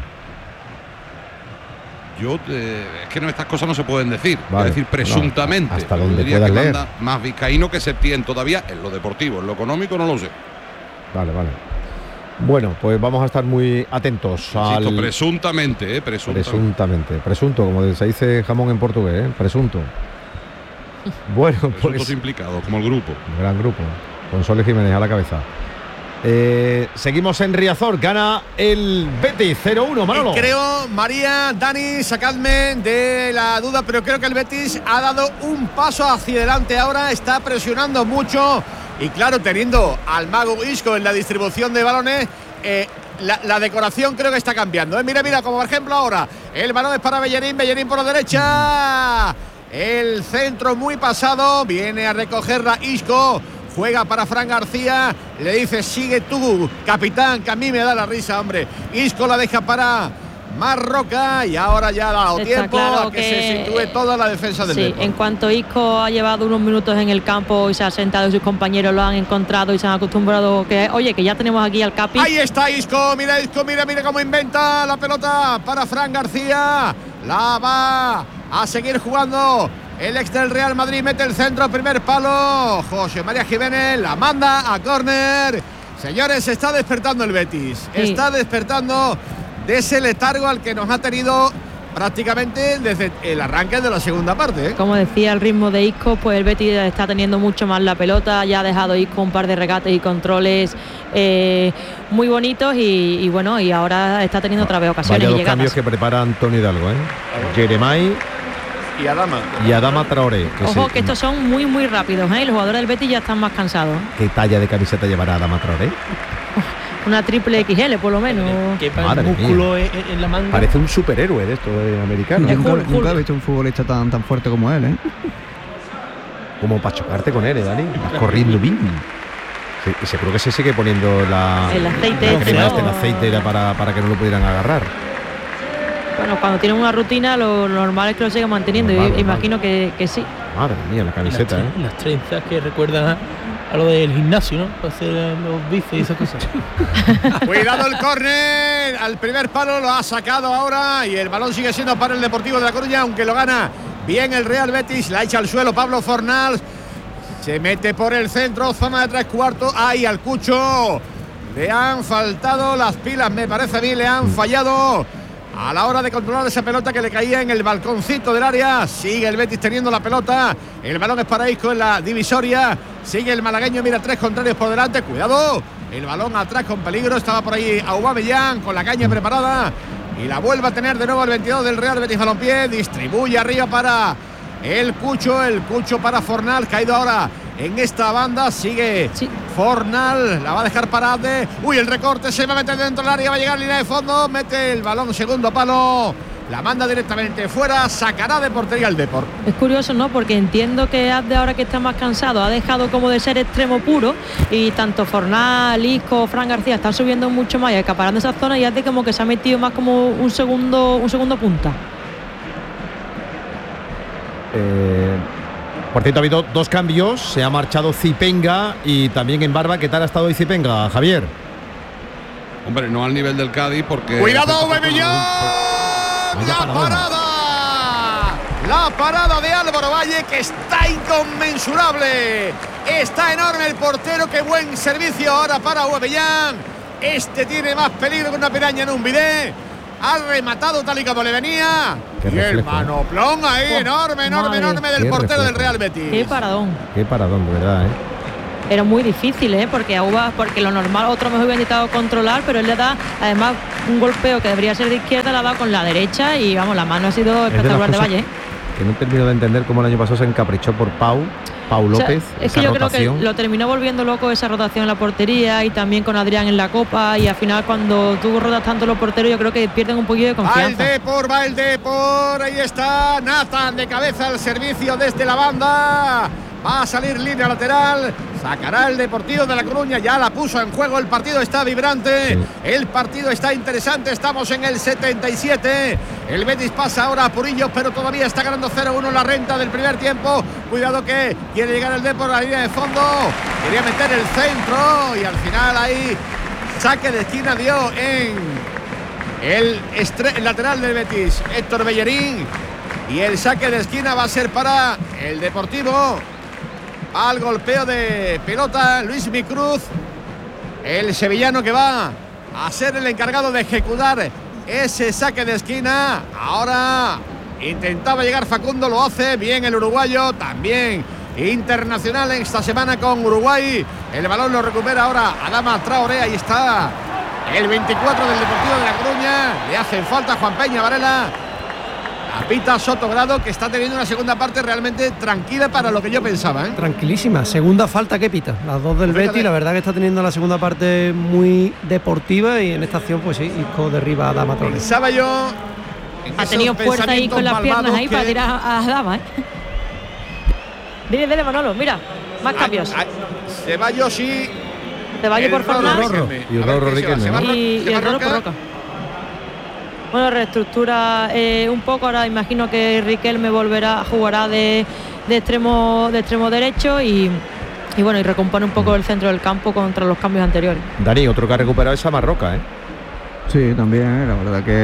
Es que no, estas cosas no se pueden decir. Vale. Es decir, presuntamente. Hasta Yo donde diría puedas que leer. manda más Vizcaíno que Septien todavía en lo deportivo. En lo económico no lo sé. Vale. Bueno, pues vamos a estar muy atentos al... Insisto, presuntamente, Presuntamente. Presunto, como se dice jamón en portugués, ¿eh? Presunto. Bueno, Presuntos pues... implicados, como el grupo. Gran grupo. Con Sole Jiménez a la cabeza. Seguimos en Riazor. Gana el Betis 0-1, Manolo. Creo, María, Dani, sacadme de la duda, pero creo que el Betis ha dado un paso hacia adelante ahora, está presionando mucho y claro, teniendo al mago Isco en la distribución de balones, la decoración creo que está cambiando. Mira, como por ejemplo ahora, el balón es para Bellerín por la derecha, el centro muy pasado, viene a recogerla Isco. Juega para Fran García, le dice sigue tú, capitán, que a mí me da la risa, hombre. Isco la deja para Marroca y ahora ya ha dado Está tiempo claro a que se sitúe toda la defensa del Sí, Depor. en cuanto Isco ha llevado unos minutos en el campo y se ha sentado y sus compañeros lo han encontrado y se han acostumbrado que, oye, que ya tenemos aquí al Capi. Ahí está Isco, mira cómo inventa la pelota para Fran García. La va a seguir jugando el ex del Real Madrid, mete el centro, primer palo. José María Jiménez la manda a córner. Señores, se está despertando el Betis. Sí. Está despertando de ese letargo al que nos ha tenido prácticamente desde el arranque de la segunda parte, ¿eh? Como decía, el ritmo de Isco, pues el Betis está teniendo mucho más la pelota, ya ha dejado Isco un par de regates y controles muy bonitos y bueno, y ahora está teniendo otra vez ocasiones. Vaya y dos llegadas. cambios que prepara Antonio Hidalgo, ¿eh? Jeremai Y Adama. y Adama Traoré. Ojo que estos son muy rápidos, ¿eh? Los jugadores del Betis ya están más cansados. ¿Qué talla de camiseta llevará Adama Traoré? Una triple XL por lo menos. Que para Madre el músculo en la manga. Parece un superhéroe de estos americanos. Es Nunca, Hulk. nunca he visto un futbolista tan fuerte como él, ¿eh? Como para chocarte con él, Dani. Vas corriendo bien. Sí, y seguro que se sigue poniendo El aceite la crema este, el ¿no? aceite era para que no lo pudieran agarrar. Bueno, cuando tienen una rutina, lo normal es que lo sigan manteniendo. Normal, y imagino que sí. Madre mía, la camiseta, ¿eh? Las trenzas que recuerdan a lo del gimnasio, ¿no? Para hacer los bíceps y esas cosas. Cuidado el córner, al primer palo lo ha sacado ahora y el balón sigue siendo para el Deportivo de La Coruña, aunque lo gana bien el Real Betis, la echa al suelo Pablo Fornals, se mete por el centro, zona de 3/4, ahí al Cucho, le han faltado las pilas, me parece a mí, le han fallado a la hora de controlar esa pelota que le caía en el balconcito del área. Sigue el Betis teniendo la pelota, el balón es para Isco en la divisoria, sigue el malagueño, mira tres contrarios por delante, cuidado, el balón atrás con peligro, estaba por ahí Aubameyang con la caña preparada y la vuelve a tener de nuevo el 22 del Real Betis Balompié, distribuye arriba para el Cucho para Fornal, caído ahora en esta banda, sigue Sí. Fornal, la va a dejar para Abde. Uy, el recorte se va a meter dentro del área, va a llegar a línea de fondo, mete el balón segundo palo, la manda directamente fuera, sacará de portería el Depor. Es curioso, ¿no? Porque entiendo que Abde, ahora que está más cansado, ha dejado como de ser extremo puro y tanto Fornal, Isco, Fran García están subiendo mucho más y acaparando esa zona y Abde como que se ha metido más como un segundo punta. Por cierto, ha habido 2 cambios. Se ha marchado Zipenga y también en Barba. ¿Qué tal ha estado hoy Zipenga, Javier? Hombre, no al nivel del Cádiz porque... ¡Cuidado, Aubameyang! La parada de Álvaro Valle, que está inconmensurable. Está enorme el portero. Qué buen servicio ahora para Aubameyang. Este tiene más peligro que una piraña en un bidet. Ha rematado tal y como le venía. Qué y el reflejo, manoplón ahí, enorme del Qué portero reflejo. del Real Betis. Qué paradón. Qué paradón, de verdad, Era muy difícil, porque lo normal otro mejor hubiera intentado controlar, pero él le da además un golpeo que debería ser de izquierda, le ha dado con la derecha y vamos, la mano ha sido espectacular de Valle. Que no termino de entender cómo el año pasado se encaprichó por Pau López. O sea, es que yo creo que lo terminó volviendo loco esa rotación en la portería y también con Adrián en la Copa, y al final cuando tú rodas tanto los porteros yo creo que pierden un poquito de confianza. Va el Depor, ahí está Nathan de cabeza al servicio desde la banda. Va a salir línea lateral, sacará el Deportivo de La Coruña, ya la puso en juego, el partido está vibrante, el partido está interesante, estamos en el 77, el Betis pasa ahora a Purillos, pero todavía está ganando 0-1 la renta del primer tiempo. Cuidado que quiere llegar el Depor a la línea de fondo, quería meter el centro y al final ahí saque de esquina dio en el lateral del Betis, Héctor Bellerín, y el saque de esquina va a ser para el Deportivo. Al golpeo de pelota Luis Micruz, el sevillano que va a ser el encargado de ejecutar ese saque de esquina. Ahora intentaba llegar Facundo, lo hace bien el uruguayo, también internacional en esta semana con Uruguay. El balón lo recupera ahora Adama Traoré, ahí está el 24 del Deportivo de La Coruña. Le hacen falta Juan Peña Varela. Pita Sotogrado, que está teniendo una segunda parte realmente tranquila para lo que yo pensaba, Tranquilísima, segunda falta que pita, las dos del Betis. La verdad que está teniendo la segunda parte muy deportiva y en esta acción pues sí, Isco derriba a Adama Traoré. Pensaba yo ha tenido fuerza ahí con las piernas ahí para tirar a Adama, Dile Manolo, mira, más cambios. Ceballos y Ceballos por Fornals y Rorro Riquelme y el Rorro por Roca. Bueno, reestructura un poco. Ahora imagino que Riquelme jugará de extremo derecho y bueno, y recompone un poco el centro del campo contra los cambios anteriores. Dani, otro que ha recuperado es Marroca, Sí, también, la verdad que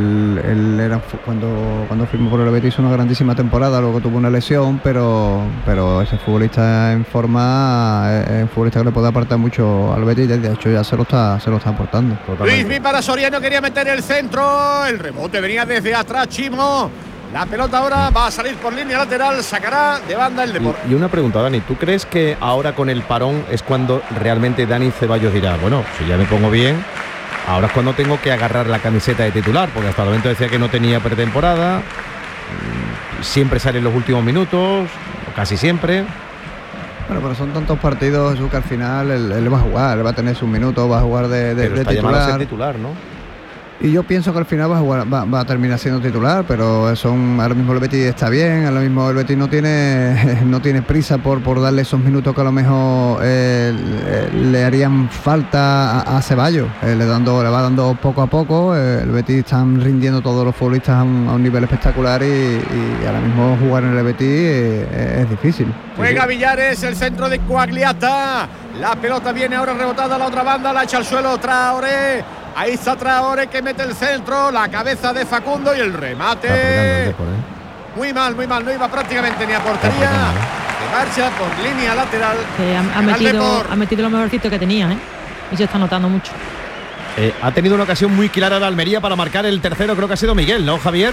él era cuando firmó por el Betis hizo una grandísima temporada, luego tuvo una lesión, pero ese futbolista en forma es un futbolista que le puede aportar mucho al Betis, de hecho ya se lo está aportando. Luismi para Soriano, quería meter el centro, el rebote venía desde atrás Chimo. La pelota ahora va a salir por línea lateral, sacará de banda el Depor. Y una pregunta, Dani, ¿tú crees que ahora con el parón es cuando realmente Dani Ceballos dirá, bueno, si ya me pongo bien, ahora es cuando tengo que agarrar la camiseta de titular? Porque hasta el momento decía que no tenía pretemporada, siempre sale en los últimos minutos, casi siempre. Bueno, pero son tantos partidos, Jesús, que al final él va a jugar, él va a tener sus minutos, va a jugar de está llamado a ser titular, ¿no? Y yo pienso que al final va a terminar siendo titular, pero ahora mismo el Betis está bien, ahora mismo el Betis no tiene prisa por darle esos minutos que a lo mejor le harían falta a Ceballos. Le va dando poco a poco, el Betis están rindiendo todos los futbolistas a un nivel espectacular y ahora mismo jugar en el Betis es difícil. Juega Villares, el centro de Coagliata, la pelota viene ahora rebotada a la otra banda, la echa al suelo Traoré. Ahí está Traoré que mete el centro, la cabeza de Facundo y el remate. Muy mal, no iba prácticamente ni a portería. De marcha por línea lateral. Ha metido lo mejorcito que tenía, y se está notando mucho. Ha tenido una ocasión muy clara de Almería para marcar el tercero, creo que ha sido Miguel, ¿no, Javier?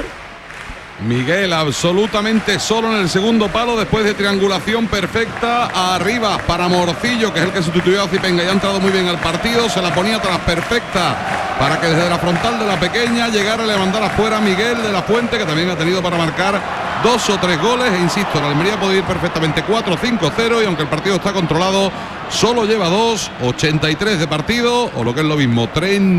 Miguel absolutamente solo en el segundo palo después de triangulación perfecta arriba para Morcillo, que es el que sustituyó a Zipenga y ha entrado muy bien al partido, se la ponía tras perfecta para que desde la frontal de la pequeña llegara a levantar afuera Miguel de la Fuente, que también ha tenido para marcar 2 o 3 goles, e insisto, la Almería puede ir perfectamente 4-5-0 y aunque el partido está controlado, solo lleva 2, 83 de partido, o lo que es lo mismo,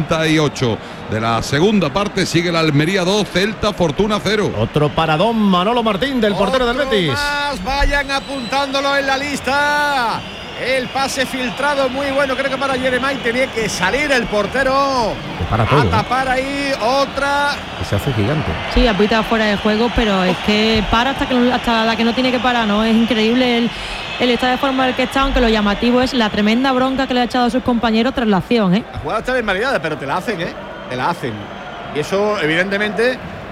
38 de la segunda parte. Sigue la Almería 2, Celta Fortuna 0. Otro paradón, Manolo Martín, del portero del Betis. Más, vayan apuntándolo en la lista. El pase filtrado muy bueno, creo que para Jeremai tenía que salir el portero para todo, a tapar ahí otra. Se hace gigante. Sí, ha pitado fuera de juego, pero es que para hasta la que no tiene que parar, ¿no? Es increíble el estado de forma del que está, aunque lo llamativo es la tremenda bronca que le ha echado a sus compañeros tras la acción, ¿eh? La jugada está bien validada, pero te la hacen, ¿eh? Te la hacen. Y eso, evidentemente,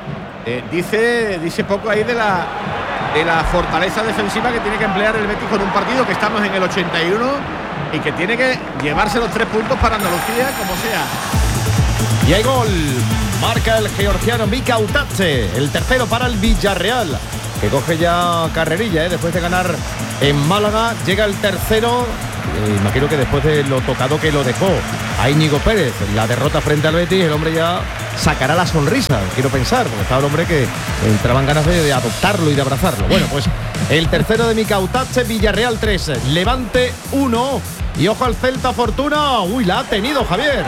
dice poco ahí de la fortaleza defensiva que tiene que emplear el Betis con un partido que estamos en el 81 y que tiene que llevarse los 3 puntos para Andalucía, como sea. Y hay gol. Marca el georgiano Mika Utache, el tercero para el Villarreal, que coge ya carrerilla, después de ganar en Málaga. Llega el tercero, imagino que después de lo tocado que lo dejó a Íñigo Pérez, la derrota frente al Betis, el hombre ya sacará la sonrisa, quiero pensar, porque estaba el hombre que entraban ganas de adoptarlo y de abrazarlo. Bueno, pues el tercero de Mika Utache, Villarreal 3, Levante 1, y ojo al Celta Fortuna. Uy, la ha tenido Javier.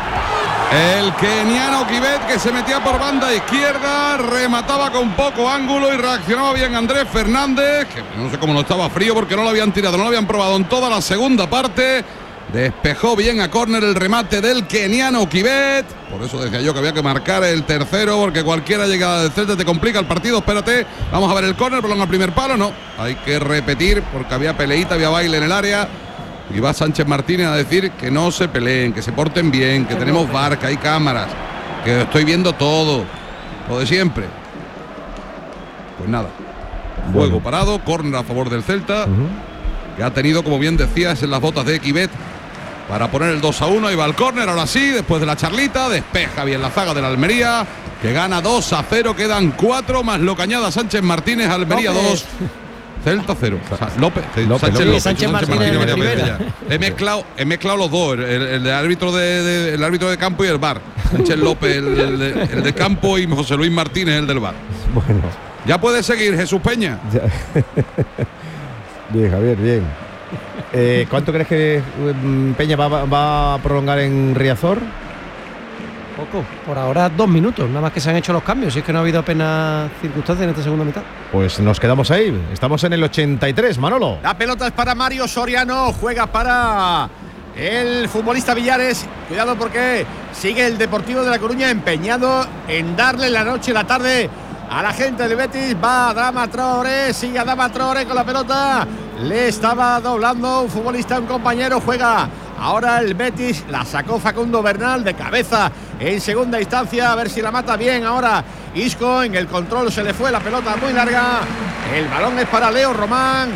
El keniano Kibet, que se metía por banda izquierda, remataba con poco ángulo y reaccionaba bien Andrés Fernández, que no sé cómo no estaba frío porque no lo habían tirado, no lo habían probado en toda la segunda parte. Despejó bien a córner el remate del keniano Kibet. Por eso decía yo que había que marcar el tercero, porque cualquiera llegada del Celta te complica el partido. Espérate, vamos a ver el córner, balón al primer palo. No, hay que repetir porque había peleita, había baile en el área. Y va Sánchez Martínez a decir que no se peleen, que se porten bien, que tenemos VAR, que hay cámaras, que estoy viendo todo, lo de siempre. Pues nada, juego parado, córner a favor del Celta, que ha tenido, como bien decías, en las botas de Kibet para poner el 2-1. Y va al córner, ahora sí, después de la charlita, despeja bien la zaga de la Almería, que gana 2-0, quedan 4 más lo que añada Sánchez Martínez, Almería 2. Celta 0. Sánchez Martínez. He mezclado los dos, el árbitro de campo y el VAR. Sánchez López, el de campo, y José Luis Martínez, el del VAR. Bueno. Ya puede seguir, Jesús Peña. Bien, Javier, bien. ¿Cuánto crees que Peña va a prolongar en Riazor? Poco, por ahora 2 minutos, nada más que se han hecho los cambios, si es que no ha habido apenas circunstancias en esta segunda mitad. Pues nos quedamos ahí, estamos en el 83, Manolo. La pelota es para Mario Soriano, juega para el futbolista Villares. Cuidado porque sigue el Deportivo de La Coruña empeñado en darle la noche y la tarde a la gente del Betis. Va Adama Traoré, sigue Adama Traoré con la pelota. Le estaba doblando un futbolista, un compañero, juega ahora el Betis, la sacó Facundo Bernal de cabeza en segunda instancia, a ver si la mata bien ahora Isco, en el control se le fue la pelota muy larga, el balón es para Leo Román.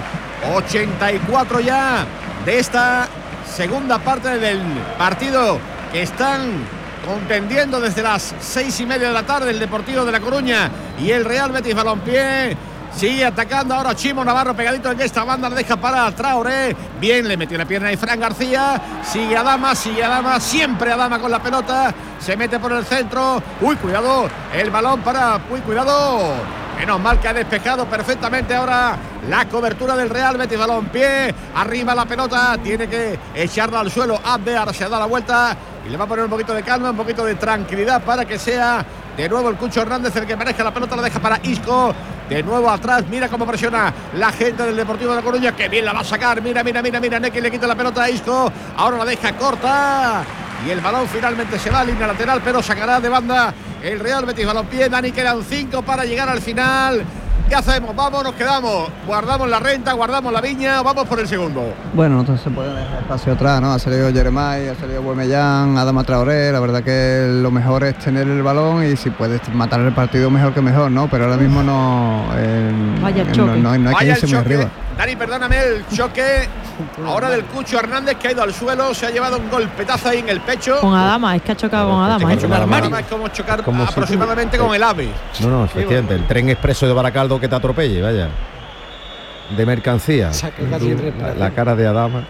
84 ya de esta segunda parte del partido, que están contendiendo desde las 6:30 de la tarde el Deportivo de La Coruña y el Real Betis Balompié. Sigue atacando ahora Chimo Navarro pegadito en esta banda, le deja para Traoré. Bien, le metió la pierna ahí Fran García. Sigue Adama, siempre Adama con la pelota. Se mete por el centro. Uy, cuidado, el balón para... Uy, cuidado. Menos mal que ha despejado perfectamente ahora la cobertura del Real Betis Balompié. Arriba la pelota, tiene que echarla al suelo. Abdear se da la vuelta y le va a poner un poquito de calma, un poquito de tranquilidad para que sea de nuevo el Cucho Hernández el que maneja la pelota, la deja para Isco. De nuevo atrás, mira cómo presiona la gente del Deportivo de La Coruña, que bien la va a sacar. Mira, Neki le quita la pelota a Isco. Ahora la deja corta. Y el balón finalmente se va a línea lateral, pero sacará de banda el Real Betis Balompié. Dani, quedan 5 para llegar al final. ¿Qué hacemos? Vamos, nos quedamos. Guardamos la renta, guardamos la viña, vamos por el segundo. Bueno, entonces se puede dejar espacio atrás, ¿no? Ha salido Jeremai, ha salido Buemellán, Adama Traoré. La verdad que lo mejor es tener el balón y si puedes matar el partido mejor que mejor, ¿no? Pero ahora mismo no... Vaya choque. No hay que irse muy arriba. Dani, perdóname, el choque ahora del Cucho Hernández, que ha ido al suelo, se ha llevado un golpetazo ahí en el pecho. Con Adama, es que ha chocado con Adama. Adama es como chocar aproximadamente con el AVE. No, efectivamente, el tren expreso de Baracaldo que te atropelle, vaya. De mercancía. La cara de Adama.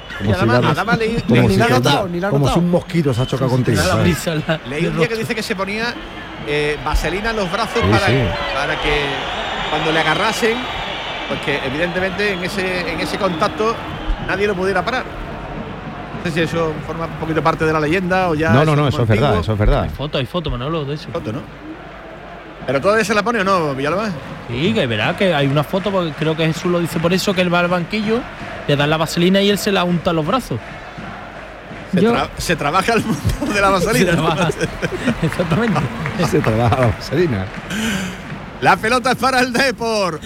Como si un mosquito se ha chocado contigo. Leí un día que dice que se ponía vaselina en los brazos para que cuando le agarrasen, pues que evidentemente en ese contacto nadie lo pudiera parar. No sé si eso forma un poquito parte de la leyenda o ya. No, eso es verdad, eso es verdad. Hay foto, Manolo, de eso. Foto, ¿no? ¿Pero todavía se la pone o no, Villalba? Sí, que verá que hay una foto, porque creo que Jesús lo dice por eso, que él va al banquillo, le dan la vaselina y él se la unta a los brazos. Se trabaja el mundo de la vaselina. Exactamente. Se trabaja la vaselina. La pelota es para el Depor.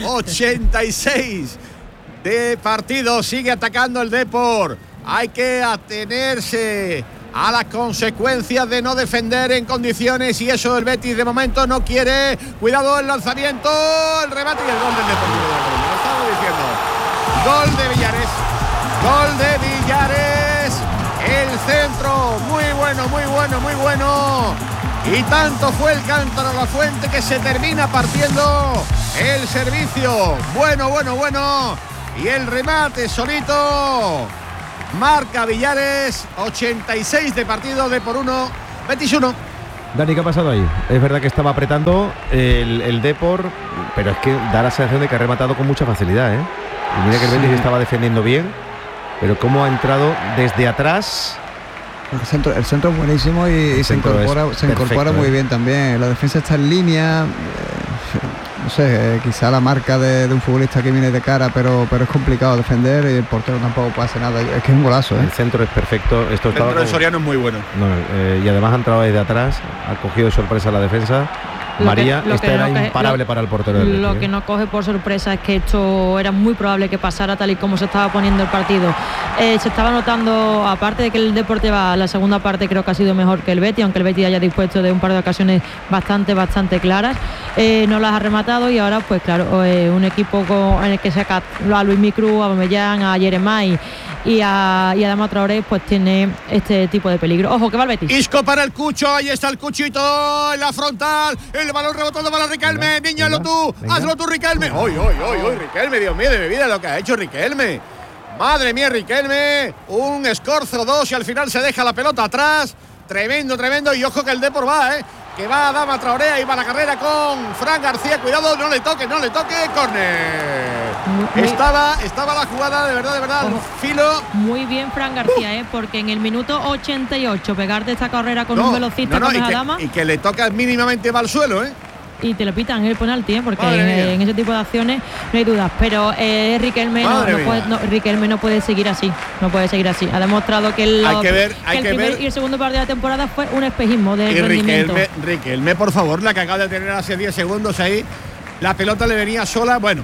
86 de partido. Sigue atacando el Depor. Hay que atenerse a las consecuencias de no defender en condiciones, y eso el Betis de momento no quiere. Cuidado el lanzamiento, el remate y el gol del Deportivo de La Coruña. Lo estamos diciendo. Gol de Villares. Gol de Villares. El centro, muy bueno, muy bueno, muy bueno. Y tanto fue el cántaro a la fuente que se termina partiendo el servicio. Bueno, bueno, bueno. Y el remate solito. Marca Villares. 86 de partido, de por 1, Betis 1. Dani, ¿qué ha pasado ahí? Es verdad que estaba apretando el Depor, pero es que da la sensación de que ha rematado con mucha facilidad, ¿eh? Y mira que el Betis estaba defendiendo bien, pero cómo ha entrado desde atrás. El centro es buenísimo y se incorpora muy bien también. La defensa está en línea. No sé, quizá la marca de un futbolista que viene de cara, pero es complicado defender, y el portero tampoco puede hacer nada. Es que es un golazo, ¿eh? El centro es perfecto. Esto el centro de Soriano es muy bueno. Y además ha entrado desde atrás, ha cogido de sorpresa la defensa. María, esta era imparable para el portero del Betis. Lo que no coge por sorpresa es que esto era muy probable que pasara tal y como se estaba poniendo el partido. Se estaba notando, aparte de que el Deportivo la segunda parte creo que ha sido mejor que el Betis, aunque el Betis haya dispuesto de un par de ocasiones bastante claras, no las ha rematado, y ahora pues claro, un equipo en el que saca a Luismi Cruz, a Aubameyang, a Jeremai y a Adama Traoré, pues tiene este tipo de peligro. Ojo que va el Betis. Isco para el Cucho, ahí está el Cuchito en la frontal, el balón rebotando para Riquelme. Niño, hazlo tú, Riquelme. ¡Uy, Riquelme, Dios mío de mi vida, lo que ha hecho Riquelme! Madre mía, Riquelme, un escorzo 2 y al final se deja la pelota atrás. Tremendo, y ojo que el Depor va, que va a Adama Traoré, ahí va la carrera con Fran García. Cuidado, no le toque, córner. Estaba la jugada, de verdad, al filo. Muy bien Fran García, porque en el minuto 88 pegarte esta carrera con un velocista como es Adama. Y que le toca mínimamente va al suelo, Y te lo pitan el penalti, porque en ese tipo de acciones no hay dudas. Pero Riquelme no puede seguir así. No puede seguir así. Ha demostrado que el primer y el segundo partido de la temporada fue un espejismo de rendimiento. Riquelme, por favor, la que acaba de tener hace 10 segundos ahí. La pelota le venía sola. Bueno,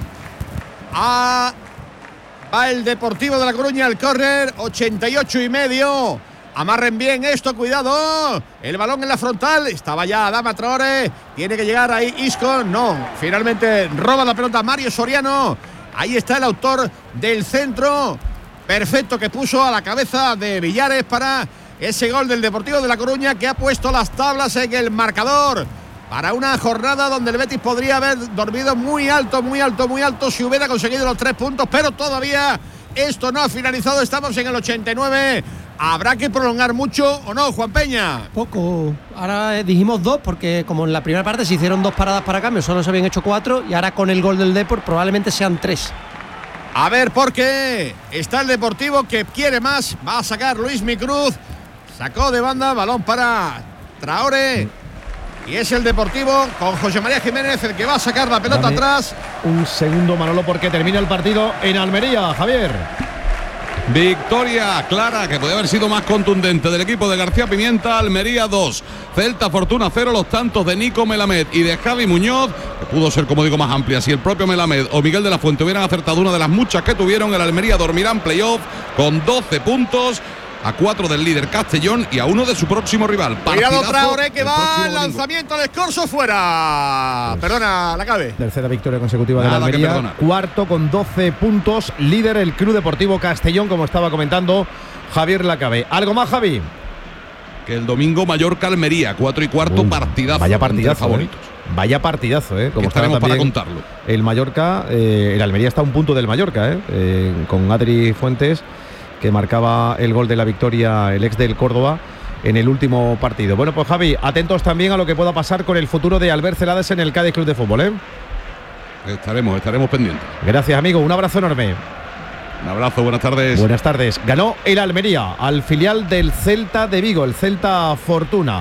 va el Deportivo de La Coruña al córner, 88,5. Amarren bien esto, cuidado. El balón en la frontal. Estaba ya Adama Traoré. Tiene que llegar ahí Isco. No, finalmente roba la pelota Mario Soriano. Ahí está el autor del centro perfecto que puso a la cabeza de Villares para ese gol del Deportivo de La Coruña, que ha puesto las tablas en el marcador para una jornada donde el Betis podría haber dormido muy alto si hubiera conseguido los 3 puntos, pero todavía esto no ha finalizado. Estamos en el 89. ¿Habrá que prolongar mucho o no, Juan Peña? Poco. Ahora dijimos 2, porque como en la primera parte se hicieron 2 paradas para cambio, solo se habían hecho 4, y ahora con el gol del Depor probablemente sean 3. A ver, porque está el Deportivo que quiere más. Va a sacar Luismi Cruz. Sacó de banda, balón para Traoré. Y es el Deportivo con José María Jiménez el que va a sacar la pelota atrás. Un segundo, Manolo, porque termina el partido en Almería, Javier. Victoria clara, que podía haber sido más contundente, del equipo de García Pimienta. Almería 2, Celta Fortuna 0. Los tantos de Nico Melamed y de Javi Muñoz, que pudo ser, como digo, más amplia. Si el propio Melamed o Miguel de la Fuente hubieran acertado una de las muchas que tuvieron, el Almería dormirá en playoff con 12 puntos, a 4 del líder Castellón y a 1 de su próximo rival. Cuidado Traoré, que va al lanzamiento al escorzo, fuera. Perdona, la cabe. Tercera victoria consecutiva de la Almería. Cuarto con 12 puntos. Líder el Club Deportivo Castellón, como estaba comentando Javier Lacabe. ¿Algo más, Javi? Que el domingo Mallorca-Almería, 4:15, partidazo. Vaya partidazo, favoritos. Vaya partidazo, como estaremos para contarlo. El Mallorca, el Almería está a un punto del Mallorca, con Adri Fuentes, que marcaba el gol de la victoria, el ex del Córdoba, en el último partido. Bueno, pues Javi, atentos también a lo que pueda pasar con el futuro de Albert Celades en el Cádiz Club de Fútbol, Estaremos pendientes. Gracias, amigo, un abrazo enorme. Un abrazo, buenas tardes. Buenas tardes. Ganó el Almería al filial del Celta de Vigo, el Celta Fortuna.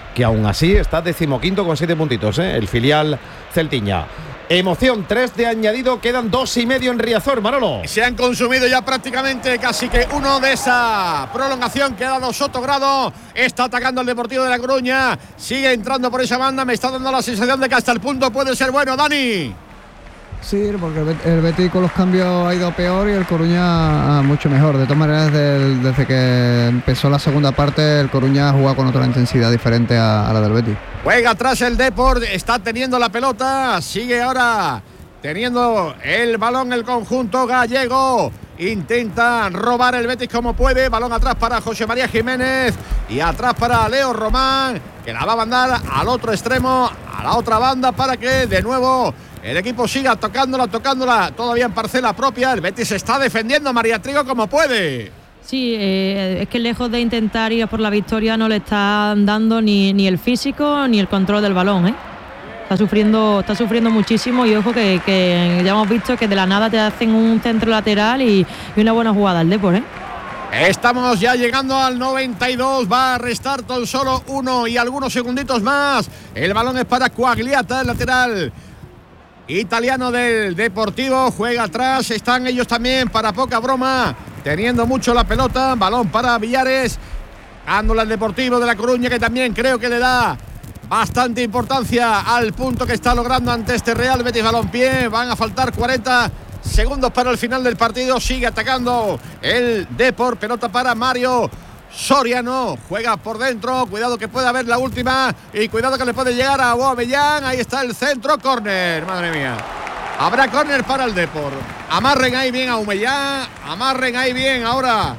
que aún así está 15º con 7 puntitos, el filial celtiña. Emoción, 3 de añadido, quedan 2,5 en Riazor, Manolo. Se han consumido ya prácticamente casi que uno de esa prolongación que ha dado Sotogrado. Está atacando el Deportivo de La Coruña, sigue entrando por esa banda, me está dando la sensación de que hasta el punto puede ser bueno, Dani. Sí, porque el Betis con los cambios ha ido peor y el Coruña mucho mejor. De todas maneras, desde que empezó la segunda parte, el Coruña ha jugado con otra intensidad diferente a la del Betis. Juega atrás el Depor, está teniendo la pelota, sigue ahora teniendo el balón el conjunto gallego. Intenta robar el Betis como puede. Balón atrás para José María Jiménez y atrás para Leo Román, que la va a mandar al otro extremo, a la otra banda, para que de nuevo el equipo siga tocándola todavía en parcela propia. El Betis se está defendiendo, María Trigo, como puede. Sí, es que lejos de intentar ir por la victoria no le está dando ni el físico ni el control del balón, Está sufriendo muchísimo y ojo que ya hemos visto que de la nada te hacen un centro lateral y una buena jugada al Depor, Estamos ya llegando al 92, va a restar tan solo 1 y algunos segunditos más. El balón es para Quagliata, el lateral italiano del Deportivo, juega atrás, están ellos también, para poca broma, teniendo mucho la pelota. Balón para Villares, dándole al Deportivo de La Coruña, que también creo que le da bastante importancia al punto que está logrando ante este Real Betis Balompié. Van a faltar 40 segundos para el final del partido. Sigue atacando el Depor, pelota para Mario Soriano, juega por dentro, cuidado que puede haber la última y cuidado que le puede llegar a Aubameyang. Ahí está el centro, córner, madre mía. Habrá córner para el Depor. Amarren ahí bien a Aubameyang, amarren ahí bien ahora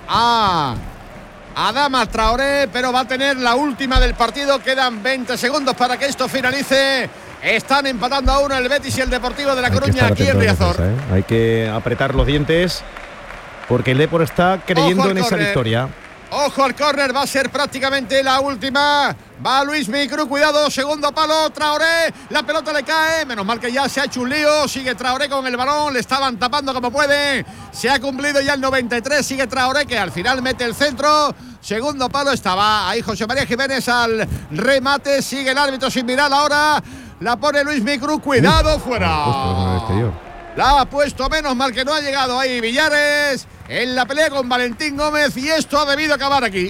a Adama Traoré, pero va a tener la última del partido. Quedan 20 segundos para que esto finalice. Están empatando a 1 el Betis y el Deportivo de La Coruña aquí en Riazor. Hay que apretar los dientes porque el Depor está creyendo en esa victoria. Ojo al córner, va a ser prácticamente la última. Va Luis Micru, cuidado, segundo palo, Traoré, la pelota le cae, menos mal que ya se ha hecho un lío, sigue Traoré con el balón, le estaban tapando como puede, se ha cumplido ya el 93, sigue Traoré que al final mete el centro, segundo palo, estaba ahí José María Jiménez al remate, sigue el árbitro sin mirar ahora, la pone Luis Micru, cuidado, fuera. La ha puesto, menos mal que no ha llegado ahí Villares en la pelea con Valentín Gómez y esto ha debido acabar aquí.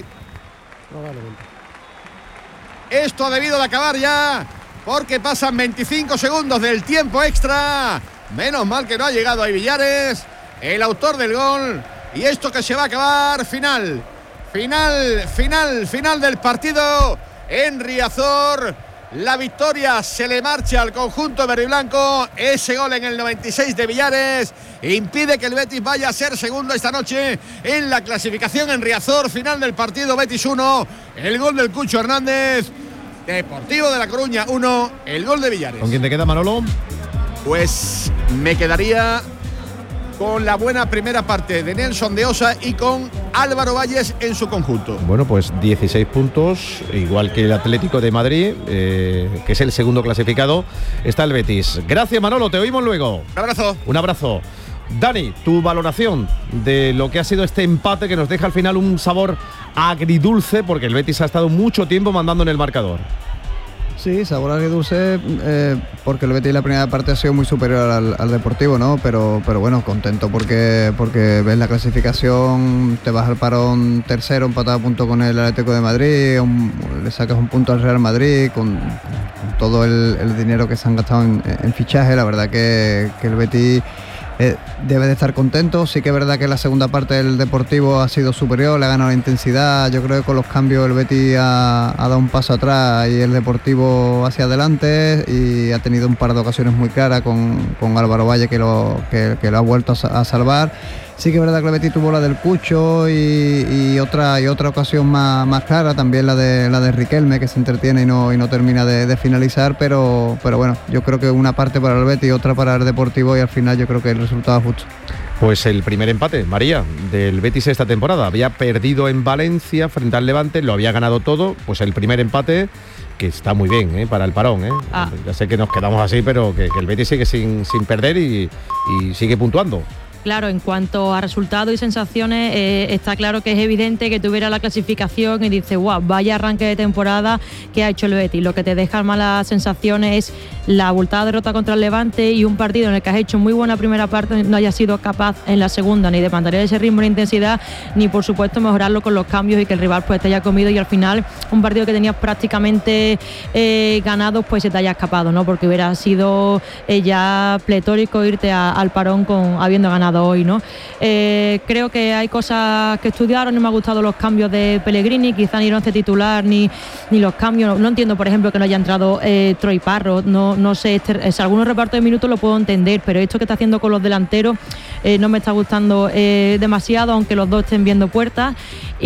Esto ha debido de acabar ya porque pasan 25 segundos del tiempo extra. Menos mal que no ha llegado ahí Villares, el autor del gol. Y esto que se va a acabar, final del partido en Riazor. La victoria se le marcha al conjunto verde y blanco. Ese gol en el 96 de Villares impide que el Betis vaya a ser segundo esta noche en la clasificación en Riazor. Final del partido, Betis 1, el gol del Cucho Hernández. Deportivo de La Coruña 1, el gol de Villares. ¿Con quién te queda, Manolo? Pues me quedaría con la buena primera parte de Nelson de Osa y con Álvaro Valles en su conjunto. Bueno, pues 16 puntos, igual que el Atlético de Madrid, que es el segundo clasificado, está el Betis. Gracias, Manolo, te oímos luego. Un abrazo. Un abrazo. Dani, tu valoración de lo que ha sido este empate que nos deja al final un sabor agridulce, porque el Betis ha estado mucho tiempo mandando en el marcador. Sí, sabor agridulce, porque el Betis la primera parte ha sido muy superior al Deportivo, ¿no? Pero bueno, contento porque ves la clasificación, te vas al parón tercero, empatado a punto con el Atlético de Madrid, le sacas un punto al Real Madrid con todo el dinero que se han gastado en fichaje. La verdad que el Betis debe de estar contento. Sí que es verdad que la segunda parte del Deportivo ha sido superior, le ha ganado la intensidad. Yo creo que con los cambios el Betis ha dado un paso atrás y el Deportivo hacia adelante, y ha tenido un par de ocasiones muy claras con Álvaro Valle que lo ha vuelto a salvar. Sí que es verdad que el Betis tuvo la del Cucho y otra ocasión más clara, también la de Riquelme, que se entretiene y no termina de finalizar, pero bueno, yo creo que una parte para el Betis y otra para el Deportivo, y al final yo creo que el resultado es justo. Pues el primer empate, María, del Betis esta temporada. Había perdido en Valencia frente al Levante, lo había ganado todo, pues el primer empate, que está muy bien para el parón. Ya sé que nos quedamos así, pero que el Betis sigue sin perder y sigue puntuando. Claro, en cuanto a resultados y sensaciones, está claro que es evidente que tuviera la clasificación y dice, wow, vaya arranque de temporada que ha hecho el Betis. Lo que te deja malas sensaciones es la abultada derrota contra el Levante y un partido en el que has hecho muy buena primera parte, no hayas sido capaz en la segunda ni de mantener ese ritmo de intensidad, ni por supuesto mejorarlo con los cambios y que el rival pues te haya comido y al final un partido que tenías prácticamente ganado pues se te haya escapado, ¿no? Porque hubiera sido ya pletórico irte al parón habiendo ganado hoy, ¿no? Creo que hay cosas que estudiar, no me ha gustado los cambios de Pellegrini, quizá ni el once titular ni los cambios, no entiendo por ejemplo que no haya entrado Troy Parro, no sé, algunos repartos de minutos lo puedo entender, pero esto que está haciendo con los delanteros no me está gustando demasiado, aunque los dos estén viendo puertas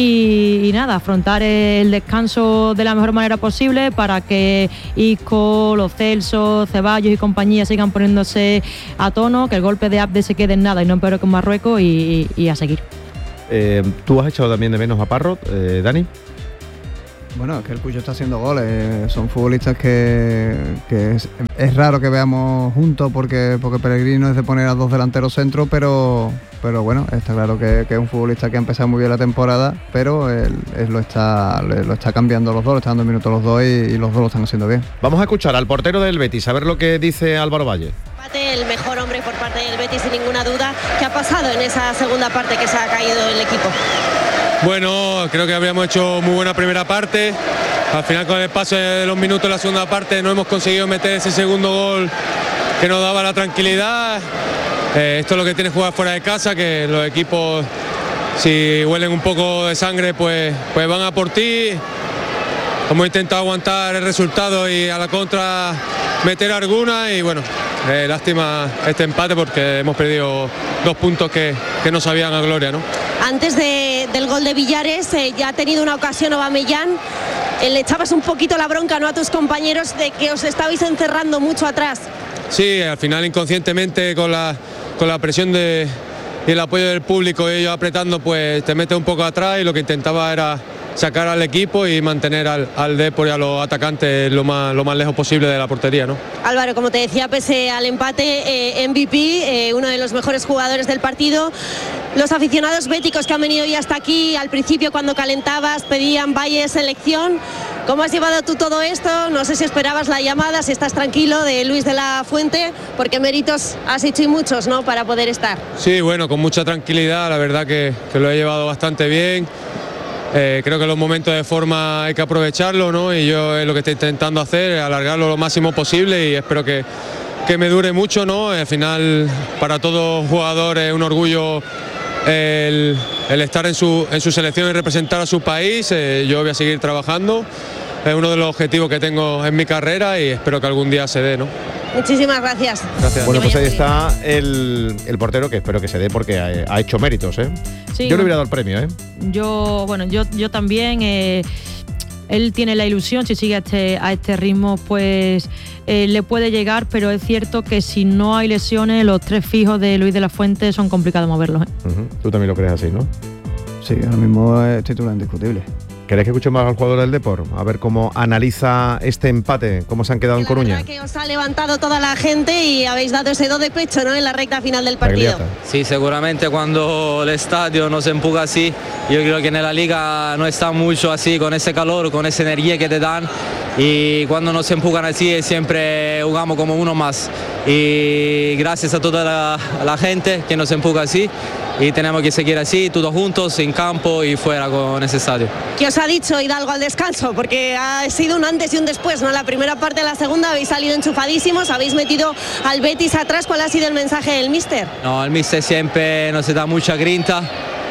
y nada, afrontar el descanso de la mejor manera posible para que Isco, Lo Celso, Ceballos y compañía sigan poniéndose a tono, que el golpe de Abde se quede en nada y no empeore con Marruecos y a seguir. ¿Tú has echado también de menos a Parrot, Dani? Bueno, es que el Cucho está haciendo goles, son futbolistas que es raro que veamos juntos porque Pellegrini es de poner a dos delanteros centro, pero bueno, está claro que es un futbolista que ha empezado muy bien la temporada, pero él lo está cambiando los dos, le está dando minutos los dos y los dos lo están haciendo bien. Vamos a escuchar al portero del Betis, a ver lo que dice Álvaro Valle. El mejor hombre por parte del Betis sin ninguna duda. ¿Qué ha pasado en esa segunda parte que se ha caído el equipo? Bueno, creo que habíamos hecho muy buena primera parte. Al final con el paso de los minutos de la segunda parte no hemos conseguido meter ese segundo gol que nos daba la tranquilidad. Esto es lo que tiene jugar fuera de casa, que los equipos si huelen un poco de sangre pues van a por ti. Hemos intentado aguantar el resultado y a la contra meter alguna y bueno, lástima este empate porque hemos perdido 2 puntos que nos sabían a gloria, ¿no? Antes del gol de Villares ya ha tenido una ocasión Aubameyang, le echabas un poquito la bronca, ¿no?, a tus compañeros de que os estabais encerrando mucho atrás. Sí, al final inconscientemente con la presión y el apoyo del público y ellos apretando pues te metes un poco atrás y lo que intentaba era sacar al equipo y mantener al Depor y a los atacantes lo más lejos posible de la portería, ¿no? Álvaro, como te decía, pese al empate, MVP, uno de los mejores jugadores del partido. Los aficionados béticos que han venido hoy hasta aquí, al principio cuando calentabas pedían Valle selección. ¿Cómo has llevado tú todo esto? No sé si esperabas la llamada, si estás tranquilo, de Luis de la Fuente, porque méritos has hecho y muchos, ¿no?, para poder estar. Sí, bueno, con mucha tranquilidad, la verdad que lo he llevado bastante bien. Creo que los momentos de forma hay que aprovecharlo, ¿no? Y yo es lo que estoy intentando hacer, alargarlo lo máximo posible y espero que me dure mucho, ¿no? Al final para todo jugador es un orgullo el estar en su selección y representar a su país. Yo voy a seguir trabajando, es uno de los objetivos que tengo en mi carrera y espero que algún día se dé, ¿no? Muchísimas gracias. Gracias. Bueno, pues ahí está el portero, que espero que se dé porque ha hecho méritos, ¿eh? Sí, yo le hubiera dado el premio, ¿eh? Yo también. Él tiene la ilusión, si sigue a este ritmo, pues le puede llegar, pero es cierto que si no hay lesiones, los 3 fijos de Luis de la Fuente son complicados moverlos, ¿eh? Tú también lo crees así, ¿no? Sí, ahora mismo es titular indiscutible. ¿Queréis que escuchemos al jugador del Depor? A ver cómo analiza este empate, cómo se han quedado en Coruña. La verdad que os ha levantado toda la gente y habéis dado ese do de pecho, ¿no?, en la recta final del partido. Sí, seguramente cuando el estadio nos empuja así, yo creo que en la liga no está mucho así, con ese calor, con esa energía que te dan, y cuando nos empujan así siempre jugamos como uno más. Y gracias a toda la gente que nos empuja así, y tenemos que seguir así, todos juntos, en campo y fuera con ese estadio. ¿Qué os ha dicho Hidalgo al descanso? Porque ha sido un antes y un después, ¿no? La primera parte, la segunda, habéis salido enchufadísimos, habéis metido al Betis atrás. ¿Cuál ha sido el mensaje del míster? No, el míster siempre nos da mucha grinta,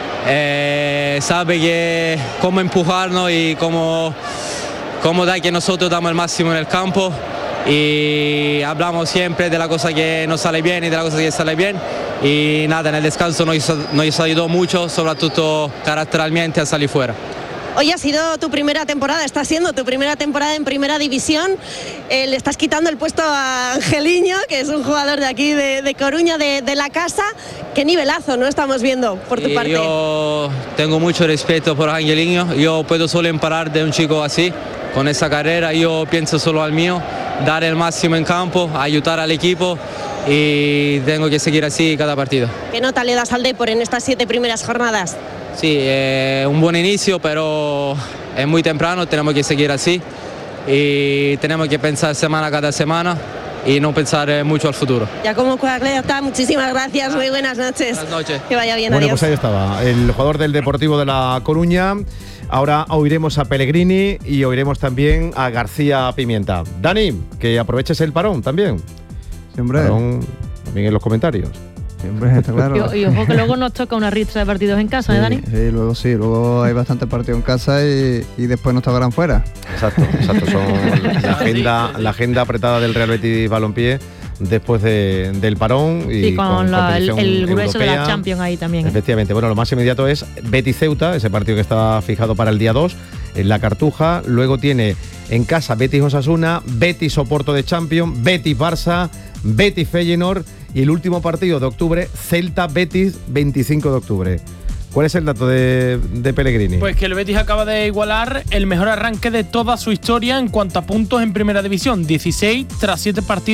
sabe que cómo empujarnos y cómo da que nosotros damos el máximo en el campo. Y hablamos siempre de la cosa que nos sale bien y de la cosa que sale bien, y nada, en el descanso nos ayudó mucho, sobre todo caracteralmente, a salir fuera. Hoy ha sido tu primera temporada, está siendo tu primera temporada en Primera División. Le estás quitando el puesto a Angeliño, que es un jugador de aquí, de Coruña, de la casa. Qué nivelazo, ¿no?, estamos viendo por tu parte. Yo tengo mucho respeto por Angeliño, yo puedo solo emparar de un chico así, con esa carrera. Yo pienso solo al mío, dar el máximo en campo, ayudar al equipo y tengo que seguir así cada partido. ¿Qué nota le das al Depor en estas 7 primeras jornadas? Sí, un buen inicio, pero es muy temprano, tenemos que seguir así y tenemos que pensar semana cada semana y no pensar mucho al futuro. Ya como atleta, muchísimas gracias, muy buenas noches. Buenas noches. Que vaya bien, Bueno, adiós. pues ahí estaba, el jugador del Deportivo de La Coruña. Ahora oiremos a Pellegrini y oiremos también a García Pimienta. Dani, que aproveches el parón también. Siempre. Parón también en los comentarios. Siempre, está claro. Y ojo que luego nos toca una ristra de partidos en casa, ¿eh, Dani? Sí, luego hay bastantes partidos en casa y después nos tocarán fuera. Exacto. Son la agenda apretada del Real Betis Balompié después del parón y con el grueso europea. de la Champions ahí también. Efectivamente, bueno, lo más inmediato es Betis-Ceuta, ese partido que está fijado para el día 2 en la Cartuja. Luego tiene en casa Betis-Osasuna, Betis-Oporto de Champions, Betis-Barça, Betis-Feyenoord y el último partido de octubre, Celta-Betis, 25 de octubre. ¿Cuál es el dato de Pellegrini? Pues que el Betis acaba de igualar el mejor arranque de toda su historia en cuanto a puntos en primera división, 16 tras 7 partidos.